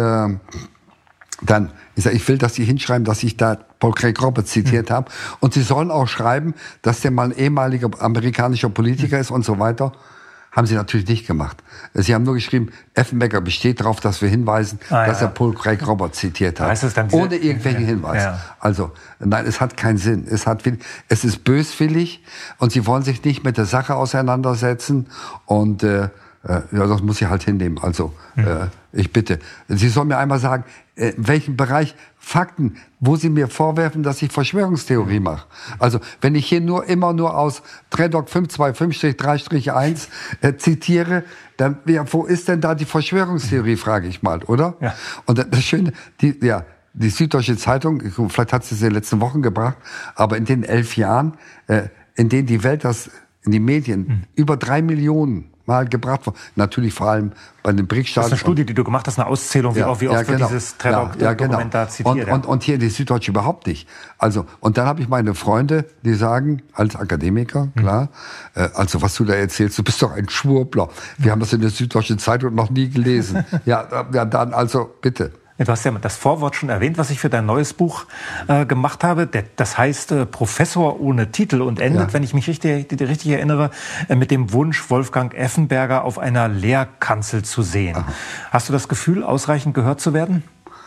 ich will, dass sie hinschreiben, dass ich da Paul Craig Roberts zitiert habe. Und sie sollen auch schreiben, dass der mal ein ehemaliger amerikanischer Politiker ist und so weiter. Haben sie natürlich nicht gemacht. Sie haben nur geschrieben, Effenberger besteht darauf, dass wir hinweisen, dass er Paul Craig Roberts zitiert hat. Ohne irgendwelchen Hinweis. Ja. Also, nein, es hat keinen Sinn. Es ist böswillig und sie wollen sich nicht mit der Sache auseinandersetzen und das muss ich halt hinnehmen. Also, ich bitte. Sie sollen mir einmal sagen, in welchem Bereich Fakten, wo Sie mir vorwerfen, dass ich Verschwörungstheorie mache. Also, wenn ich hier immer nur aus Tredok 525-3-1 zitiere, dann, wo ist denn da die Verschwörungstheorie, frage ich mal, oder? Ja. Und das Schöne, die Süddeutsche Zeitung, vielleicht hat sie es in den letzten Wochen gebracht, aber in den 11 Jahren, in denen die Welt in die Medien über 3 Millionen Mal gebracht worden. Natürlich vor allem bei den BRICS-Staaten. Das ist eine Studie, die du gemacht hast, eine Auszählung, wie oft wird dieses Dokument da zitiert. Und hier die Süddeutsche überhaupt nicht. Also, und dann habe ich meine Freunde, die sagen, als Akademiker, klar, also was du da erzählst, du bist doch ein Schwurbler. Wir haben das in der Süddeutschen Zeitung noch nie gelesen. ja, dann also bitte. Du hast ja das Vorwort schon erwähnt, was ich für dein neues Buch gemacht habe. Das heißt Professor ohne Titel und endet, wenn ich mich richtig erinnere, mit dem Wunsch, Wolfgang Effenberger auf einer Lehrkanzel zu sehen. Aha. Hast du das Gefühl, ausreichend gehört zu werden?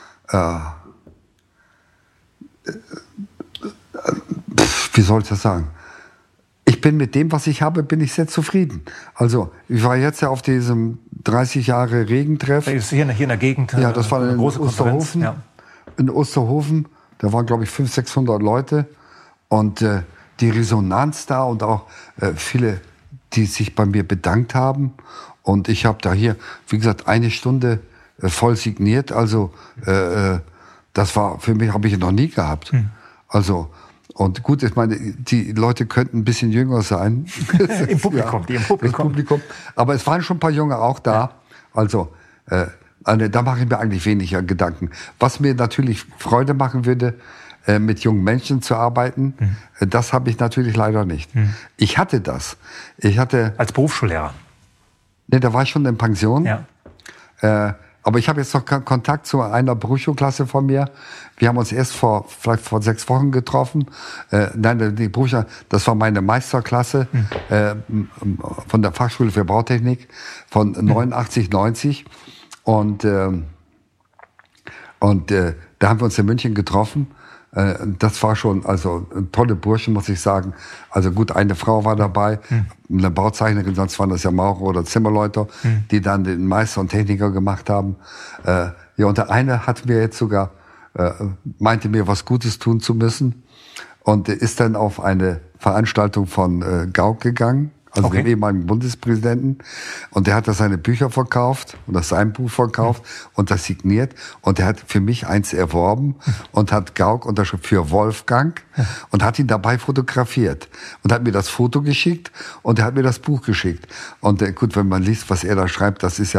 Wie soll ich das sagen? Ich bin mit dem, was ich habe, bin ich sehr zufrieden. Also, ich war jetzt ja auf diesem 30 Jahre Regentreff. Das ist hier in der Gegend. Ja, das war in Osterhofen. Ja. In Osterhofen, da waren, glaube ich, 500-600 Leute. Und die Resonanz da und auch viele, die sich bei mir bedankt haben. Und ich habe da hier, wie gesagt, 1 Stunde voll signiert. Also, das war für mich, habe ich noch nie gehabt. Also, und gut, ich meine, die Leute könnten ein bisschen jünger sein. Im Publikum, die im Publikum. Aber es waren schon ein paar Junge auch da. Ja. Also, da mache ich mir eigentlich weniger Gedanken. Was mir natürlich Freude machen würde, mit jungen Menschen zu arbeiten, das habe ich natürlich leider nicht. Ich hatte das. Als Berufsschullehrer? Ne, da war ich schon in Pension. Ja. Aber ich habe jetzt noch Kontakt zu einer Berufsschulklasse von mir. Wir haben uns erst vielleicht vor 6 Wochen getroffen. Nein, die Berufsschule, das war meine Meisterklasse von der Fachschule für Bautechnik von 89, 90. Und da haben wir uns in München getroffen. Das war schon, also tolle Burschen, muss ich sagen. Also gut, eine Frau war dabei, eine Bauzeichnerin, sonst waren das ja Maurer oder Zimmerleute, die dann den Meister und Techniker gemacht haben. Ja, und der eine hat mir jetzt sogar, meinte mir, was Gutes tun zu müssen und ist dann auf eine Veranstaltung von Gauck gegangen, also dem ehemaligen Bundespräsidenten. Und der hat da seine Bücher verkauft und das sein Buch verkauft und das signiert. Und der hat für mich eins erworben und hat Gauck unterschrieben für Wolfgang und hat ihn dabei fotografiert. Und hat mir das Foto geschickt und er hat mir das Buch geschickt. Und gut, wenn man liest, was er da schreibt, das ist ja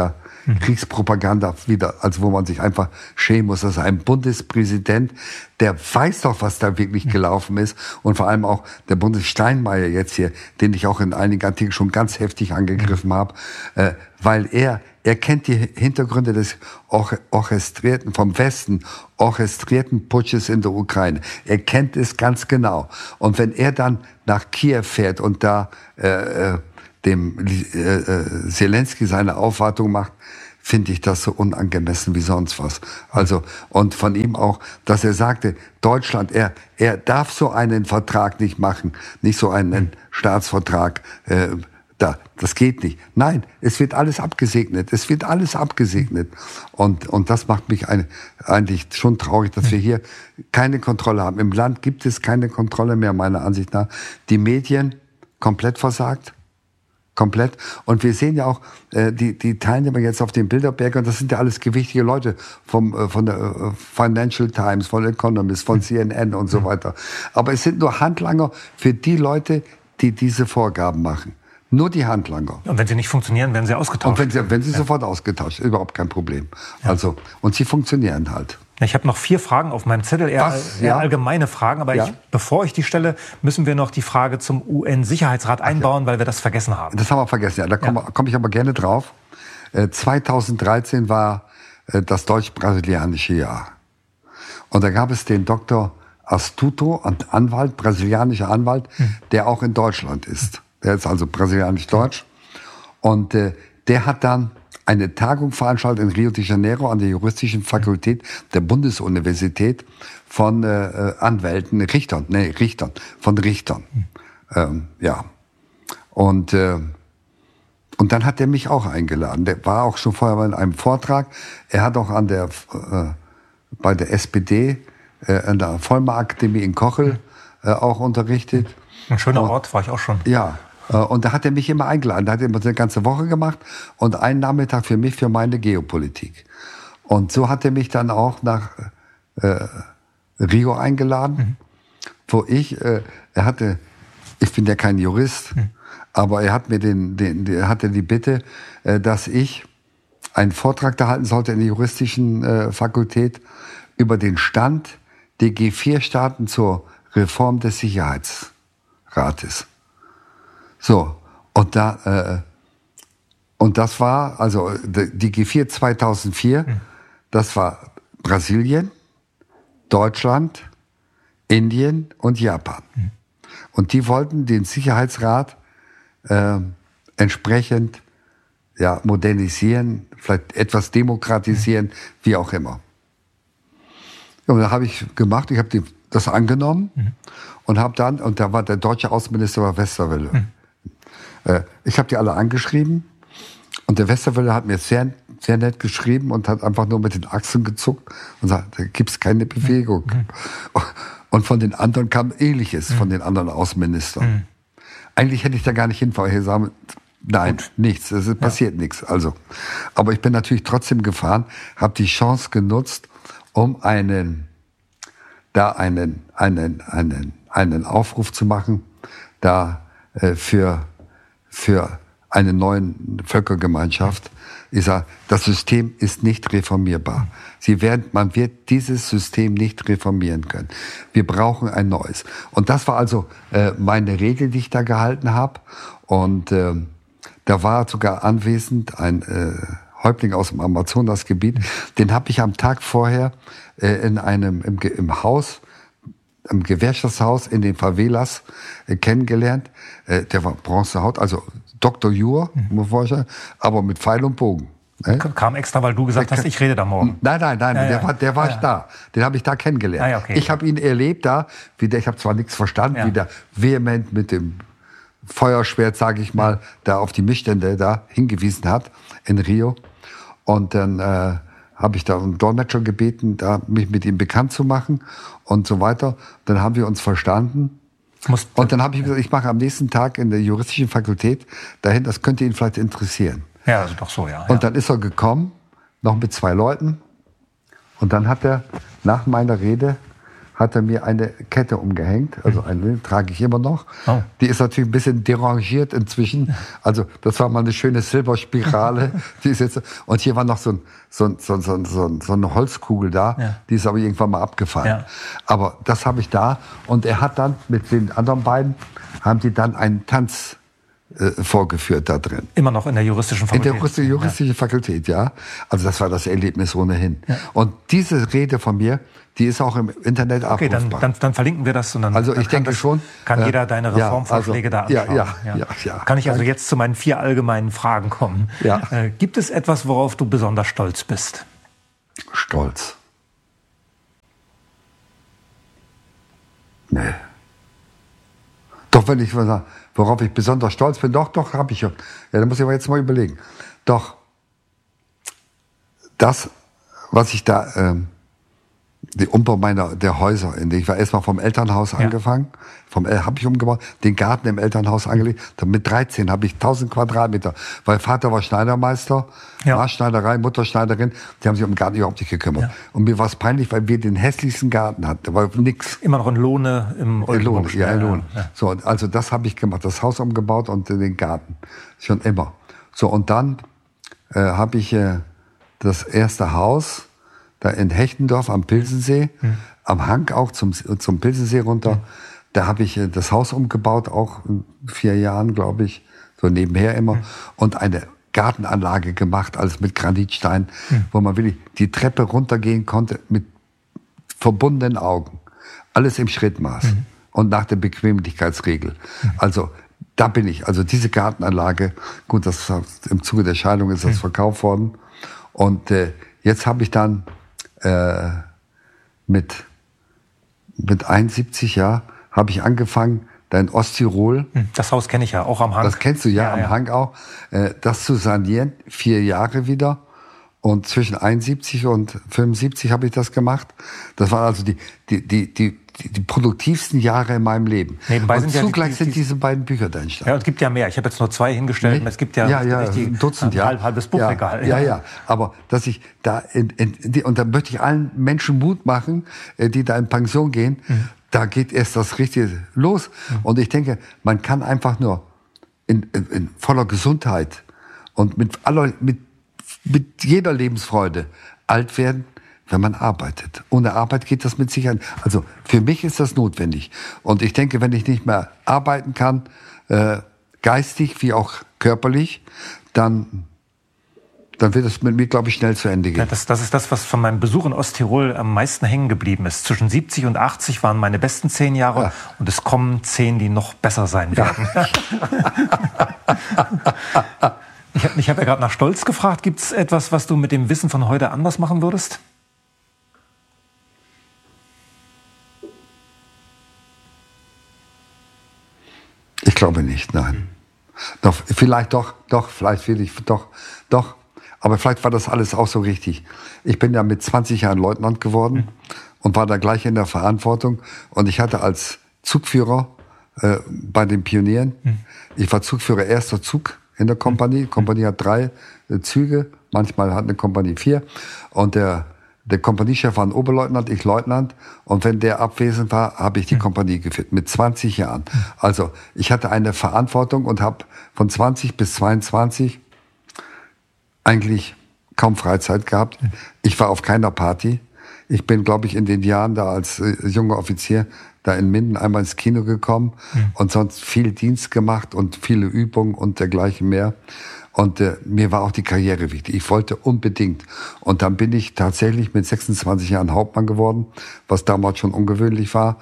Kriegspropaganda wieder, also wo man sich einfach schämen muss. Das ist ein Bundespräsident, der weiß doch, was da wirklich gelaufen ist. Und vor allem auch der Bundessteinmeier jetzt hier, den ich auch in einigen Artikeln schon ganz heftig angegriffen habe, weil er kennt die Hintergründe des orchestrierten, vom Westen orchestrierten Putsches in der Ukraine. Er kennt es ganz genau. Und wenn er dann nach Kiew fährt und da dem Zelensky seine Aufwartung macht, finde ich das so unangemessen wie sonst was. Also, und von ihm auch, dass er sagte, Deutschland, er darf so einen Vertrag nicht machen, nicht so einen Staatsvertrag, das geht nicht. Nein, es wird alles abgesegnet. Es wird alles abgesegnet. Und das macht mich eigentlich schon traurig, dass wir hier keine Kontrolle haben. Im Land gibt es keine Kontrolle mehr, meiner Ansicht nach. Die Medien komplett versagt. Komplett. Und wir sehen ja auch die Teilnehmer jetzt auf dem Bilderberg, und das sind ja alles gewichtige Leute von der Financial Times, von Economist, von CNN und so weiter. Aber es sind nur Handlanger für die Leute, die diese Vorgaben machen. Nur die Handlanger. Und wenn sie nicht funktionieren, werden sie ausgetauscht. Und wenn sie sofort ausgetauscht, überhaupt kein Problem. Ja. Also, und sie funktionieren halt. Ich habe noch 4 Fragen auf meinem Zettel, eher allgemeine Fragen. Aber bevor ich die stelle, müssen wir noch die Frage zum UN-Sicherheitsrat einbauen, weil wir das vergessen haben. Das haben wir vergessen, ja. Da komme ich aber gerne drauf. 2013 war das deutsch-brasilianische Jahr. Und da gab es den Dr. Astuto, Anwalt, brasilianischer Anwalt, der auch in Deutschland ist. Der ist also brasilianisch-deutsch. Und der hat dann eine Tagung veranstaltet in Rio de Janeiro an der juristischen Fakultät der Bundesuniversität von Anwälten, Richtern. Ja. Und dann hat er mich auch eingeladen. Der war auch schon vorher mal in einem Vortrag. Er hat auch bei der SPD an der Vollmer-Akademie in Kochel auch unterrichtet. Ein schöner Ort, war ich auch schon. Ja. Und da hat er mich immer eingeladen. Da hat er immer eine ganze Woche gemacht und einen Nachmittag für mich, für meine Geopolitik. Und so hat er mich dann auch nach Rio eingeladen, wo ich bin ja kein Jurist, aber er hat mir hatte die Bitte, dass ich einen Vortrag da halten sollte in der juristischen Fakultät über den Stand der G4-Staaten zur Reform des Sicherheitsrates. So, und das war, also die G4 2004, das war Brasilien, Deutschland, Indien und Japan. Und die wollten den Sicherheitsrat entsprechend modernisieren, vielleicht etwas demokratisieren, wie auch immer. Ja, und da habe ich gemacht, ich habe das angenommen und da war der deutsche Außenminister Westerwelle. Ich habe die alle angeschrieben und der Westerwelle hat mir sehr, sehr nett geschrieben und hat einfach nur mit den Achseln gezuckt und sagt, da gibt's keine Bewegung. Und von den anderen kam Ähnliches, von den anderen Außenministern. Eigentlich hätte ich da gar nicht hinfahren. Ich sagen, nein, nichts, es passiert nichts. Also, aber ich bin natürlich trotzdem gefahren, habe die Chance genutzt, um einen Aufruf zu machen, da für eine neue Völkergemeinschaft. Ich sage, das System ist nicht reformierbar. Man wird dieses System nicht reformieren können. Wir brauchen ein neues. Und das war also meine Regel, die ich da gehalten habe. Und da war sogar anwesend ein Häuptling aus dem Amazonasgebiet. Den habe ich am Tag vorher im Haus, im Gewerkschaftshaus in den Favelas kennengelernt. Der war Bronzehaut, also Dr. Jur, aber mit Pfeil und Bogen. Kam extra, weil du gesagt hast, ich rede da morgen. Nein, der war da. Den habe ich da kennengelernt. Okay. Ich habe ihn erlebt da, ich habe zwar nichts verstanden, wie der vehement mit dem Feuerschwert, sage ich mal, da auf die Missstände da hingewiesen hat in Rio. Und dann habe ich da einen Dolmetscher gebeten, mich mit ihm bekannt zu machen und so weiter. Dann haben wir uns verstanden. Und dann habe ich gesagt, ich mache am nächsten Tag in der juristischen Fakultät dahin, das könnte ihn vielleicht interessieren. Ja, also doch so, ja. Und dann ist er gekommen, noch mit 2 Leuten. Und dann hat er, nach meiner Rede, hat er mir eine Kette umgehängt, also eine trage ich immer noch. Oh. Die ist natürlich ein bisschen derangiert inzwischen. Also das war mal eine schöne Silberspirale. Die ist jetzt, und hier war noch so eine Holzkugel da, die ist aber irgendwann mal abgefallen. Ja. Aber das habe ich da. Und er hat dann mit den anderen beiden, haben die dann einen Tanz vorgeführt da drin. Immer noch in der juristischen Fakultät. In der juristischen Fakultät, ja. Also das war das Erlebnis ohnehin. Ja. Und diese Rede von mir, die ist auch im Internet abrufbar. Okay, dann verlinken wir das. Und dann, also ich denke schon. Kann jeder deine Reformvorschläge da anschauen. Ja. Kann ich also jetzt zu meinen 4 allgemeinen Fragen kommen? Ja. Gibt es etwas, worauf du besonders stolz bist? Stolz? Nee. Doch, wenn ich mal sage, worauf ich besonders stolz bin, doch, habe ich ja. Ja, da muss ich aber jetzt mal überlegen. Doch, das, was ich da, die Umbau der Häuser, ich war erstmal vom Elternhaus angefangen, habe ich umgebaut, den Garten im Elternhaus angelegt, dann mit 13 habe ich 1000 Quadratmeter, weil Vater war Schneidermeister, Maßschneiderei, Mutter Schneiderin, die haben sich um den Garten überhaupt nicht gekümmert. Ja. Und mir war es peinlich, weil wir den hässlichsten Garten hatten, da war nix. Immer noch in Lohne im Lohne. Ja. So, also das habe ich gemacht, das Haus umgebaut und den Garten, schon immer. So, und dann habe ich das erste Haus da in Hechtendorf am Pilsensee, am Hang auch zum Pilsensee runter. Da habe ich das Haus umgebaut, auch in 4 Jahren, glaube ich, so nebenher immer. Und eine Gartenanlage gemacht, alles mit Granitstein, wo man wirklich die Treppe runtergehen konnte mit verbundenen Augen. Alles im Schrittmaß und nach der Bequemlichkeitsregel. Also da bin ich. Also diese Gartenanlage, gut, das im Zuge der Scheidung ist das verkauft worden. Und jetzt habe ich dann mit 71 Jahren habe ich angefangen, da in Osttirol. Das Haus kenne ich ja, auch am Hang. Das kennst du am Hang auch. Das zu sanieren, 4 Jahre wieder. Und zwischen 71 und 75 habe ich das gemacht. Das waren also die produktivsten Jahre in meinem Leben. Nebenbei und zugleich sind diese beiden Bücher da entstanden. Ja, und es gibt ja mehr. Ich habe jetzt nur 2 hingestellt. Nee? Es gibt ein Dutzend, halbes Buchregal. Ja. Aber dass ich da und da möchte ich allen Menschen Mut machen, die da in Pension gehen. Da geht erst das Richtige los. Und ich denke, man kann einfach nur in voller Gesundheit und mit jeder Lebensfreude alt werden, wenn man arbeitet. Ohne Arbeit geht das mit Sicherheit. Also für mich ist das notwendig. Und ich denke, wenn ich nicht mehr arbeiten kann, geistig wie auch körperlich, dann wird es mit mir, glaube ich, schnell zu Ende gehen. Ja, das ist das, was von meinem Besuch in Osttirol am meisten hängen geblieben ist. Zwischen 70 und 80 waren meine besten 10 Jahre und es kommen 10, die noch besser sein werden. Ich hab ja gerade nach Stolz gefragt. Gibt es etwas, was du mit dem Wissen von heute anders machen würdest? Ich glaube nicht, nein. Vielleicht will ich doch. Aber vielleicht war das alles auch so richtig. Ich bin ja mit 20 Jahren Leutnant geworden und war da gleich in der Verantwortung. Und ich hatte als Zugführer bei den Pionieren, ich war Zugführer erster Zug in der Kompanie. Die Kompanie hat 3 Züge, manchmal hat eine Kompanie 4. Und der Kompaniechef war ein Oberleutnant, ich Leutnant. Und wenn der abwesend war, habe ich die Kompanie geführt, mit 20 Jahren. Also ich hatte eine Verantwortung und habe von 20 bis 22 eigentlich kaum Freizeit gehabt. Ich war auf keiner Party. Ich bin, glaube ich, in den Jahren da als junger Offizier da in Minden einmal ins Kino gekommen und sonst viel Dienst gemacht und viele Übungen und dergleichen mehr. Und mir war auch die Karriere wichtig. Ich wollte unbedingt. Und dann bin ich tatsächlich mit 26 Jahren Hauptmann geworden, was damals schon ungewöhnlich war.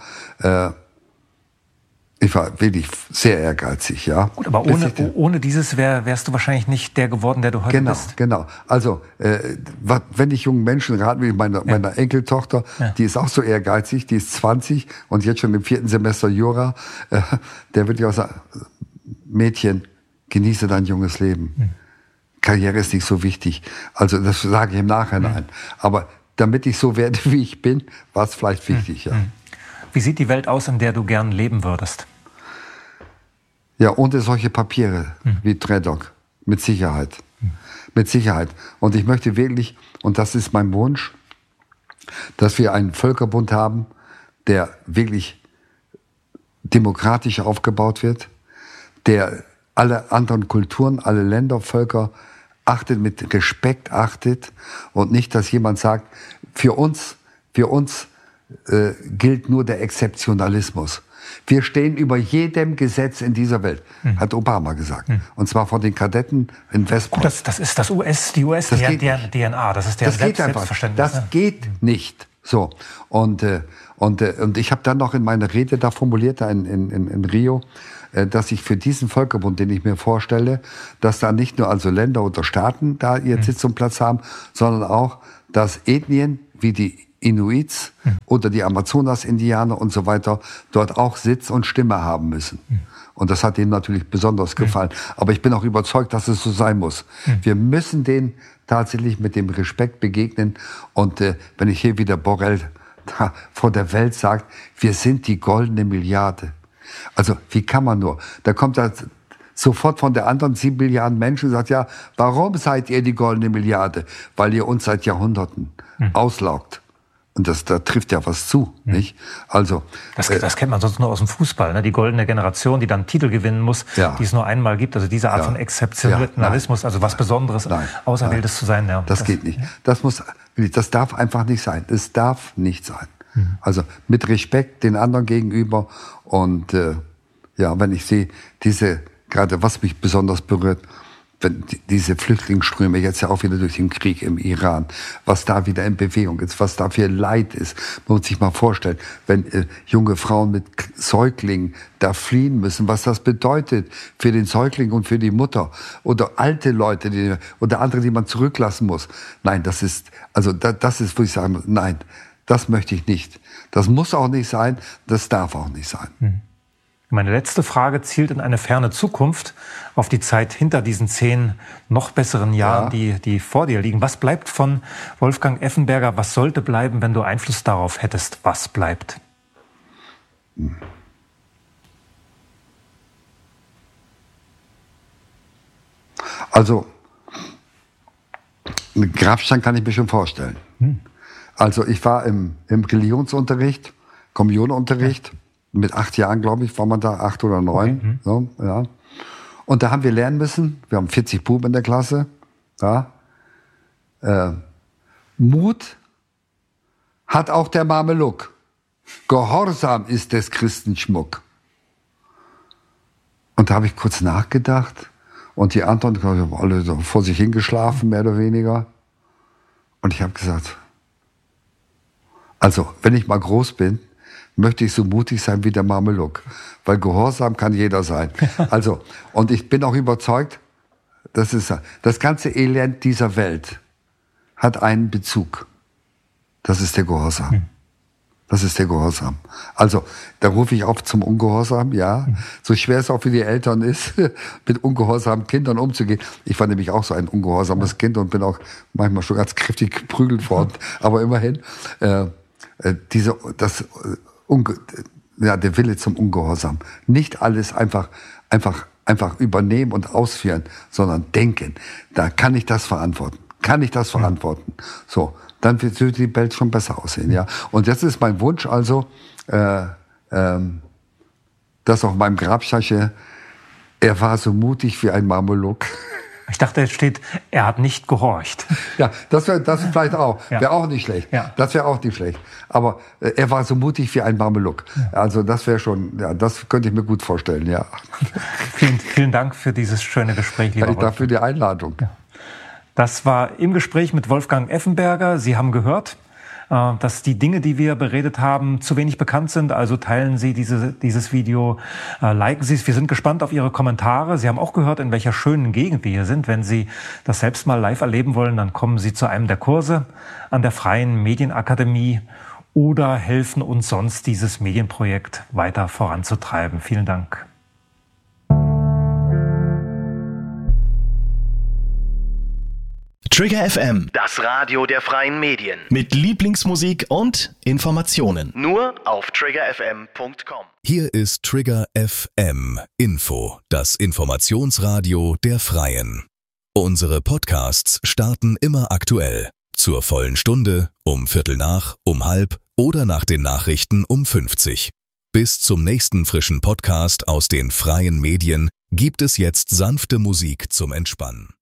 Ich war wirklich sehr ehrgeizig, ja. Gut, aber ohne dieses wärst du wahrscheinlich nicht der geworden, der du heute bist. Genau. Also, wenn ich jungen Menschen raten will, meiner Enkeltochter, die ist auch so ehrgeizig, die ist 20 und jetzt schon im 4. Semester Jura, der würde ich auch sagen, Mädchen, genieße dein junges Leben. Karriere ist nicht so wichtig. Also, das sage ich im Nachhinein. Aber damit ich so werde, wie ich bin, war es vielleicht wichtig, ja. Wie sieht die Welt aus, in der du gern leben würdest? Ja, ohne solche Papiere wie Tredok. Mit Sicherheit. Mit Sicherheit. Und ich möchte wirklich, und das ist mein Wunsch, dass wir einen Völkerbund haben, der wirklich demokratisch aufgebaut wird, der alle anderen Kulturen, alle Länder, Völker achtet, mit Respekt achtet und nicht, dass jemand sagt, für uns gilt nur der Exzeptionalismus. Wir stehen über jedem Gesetz in dieser Welt, hat Obama gesagt. Und zwar von den Kadetten in West Point. Das ist die US-DNA, das ist deren Selbstverständnis. Das geht nicht. So. Und ich habe dann noch in meiner Rede da formuliert, in Rio, dass ich für diesen Völkerbund, den ich mir vorstelle, dass da nicht nur also Länder oder Staaten da ihren Sitz und Platz haben, sondern auch, dass Ethnien wie die Inuits oder die Amazonas-Indianer und so weiter dort auch Sitz und Stimme haben müssen. Und das hat denen natürlich besonders gefallen. Aber ich bin auch überzeugt, dass es so sein muss. Wir müssen denen tatsächlich mit dem Respekt begegnen. Und wenn ich hier wieder Borrell da vor der Welt sagt, wir sind die goldene Milliarde. Also wie kann man nur? Da kommt da sofort von der anderen 7 Milliarden Menschen und sagt, ja, warum seid ihr die goldene Milliarde? Weil ihr uns seit Jahrhunderten auslaugt. Und da trifft ja was zu, nicht? Also das kennt man sonst nur aus dem Fußball, ne? Die goldene Generation, die dann Titel gewinnen muss, die es nur einmal gibt. Also diese Art von Exzeptionalismus, also was Besonderes, Auserwähltes zu sein. Ja, das geht nicht. Das darf einfach nicht sein. Es darf nicht sein. Also mit Respekt den anderen gegenüber. Und wenn ich sehe, gerade was mich besonders berührt, wenn diese Flüchtlingsströme jetzt ja auch wieder durch den Krieg im Iran, was da wieder in Bewegung ist, was da für Leid ist. Man muss sich mal vorstellen, wenn junge Frauen mit Säuglingen da fliehen müssen, was das bedeutet für den Säugling und für die Mutter. Oder alte Leute, oder andere, die man zurücklassen muss. Nein, das ist, wo ich sagen muss, nein, das möchte ich nicht. Das muss auch nicht sein, das darf auch nicht sein. Meine letzte Frage zielt in eine ferne Zukunft, auf die Zeit hinter diesen 10 noch besseren Jahren, die vor dir liegen. Was bleibt von Wolfgang Effenberger? Was sollte bleiben, wenn du Einfluss darauf hättest? Was bleibt? Also, einen Grabstein kann ich mir schon vorstellen. Also, ich war im Religionsunterricht, Kommunionunterricht. Mit 8 Jahren, glaube ich, war man da, 8 oder 9. So, ja. Und da haben wir lernen müssen, wir haben 40 Buben in der Klasse, Mut hat auch der Mameluck. Gehorsam ist des Christen Schmuck. Und da habe ich kurz nachgedacht und die anderen haben alle so vor sich hingeschlafen, mehr oder weniger. Und ich habe gesagt, also, wenn ich mal groß bin, möchte ich so mutig sein wie der Mameluck. Weil Gehorsam kann jeder sein. Also, und ich bin auch überzeugt, das ganze Elend dieser Welt hat einen Bezug. Das ist der Gehorsam. Das ist der Gehorsam. Also, da rufe ich auf zum Ungehorsam, ja. So schwer es auch für die Eltern ist, mit ungehorsamen Kindern umzugehen. Ich war nämlich auch so ein ungehorsames Kind und bin auch manchmal schon ganz kräftig geprügelt worden. Aber immerhin, der Wille zum Ungehorsam. Nicht alles einfach übernehmen und ausführen, sondern denken. Da kann ich das verantworten. So, dann wird die Welt schon besser aussehen, ja. Und jetzt ist mein Wunsch also, dass auf meinem Grabstein er war so mutig wie ein Mameluck. Ich dachte, es steht, er hat nicht gehorcht. Ja, das vielleicht auch. Wäre auch nicht schlecht. Ja. Das wäre auch nicht schlecht. Aber er war so mutig wie ein Mameluck. Ja. Also das wäre schon, das könnte ich mir gut vorstellen, ja. Vielen Dank für dieses schöne Gespräch, lieber Wolfgang. Ich danke für die Einladung. Ja. Das war im Gespräch mit Wolfgang Effenberger. Sie haben gehört, dass die Dinge, die wir beredet haben, zu wenig bekannt sind. Also teilen Sie dieses Video, liken Sie es. Wir sind gespannt auf Ihre Kommentare. Sie haben auch gehört, in welcher schönen Gegend wir hier sind. Wenn Sie das selbst mal live erleben wollen, dann kommen Sie zu einem der Kurse an der Freien Medienakademie oder helfen uns sonst, dieses Medienprojekt weiter voranzutreiben. Vielen Dank. Trigger FM, Das Radio der freien Medien. mit Lieblingsmusik und Informationen. Nur auf triggerfm.com. Hier ist Trigger FM Info, das Informationsradio der Freien. Unsere Podcasts starten immer aktuell. Zur vollen Stunde, um 7:45, um 12:30 oder nach den Nachrichten um 50. Bis zum nächsten frischen Podcast aus den freien Medien gibt es jetzt sanfte Musik zum Entspannen.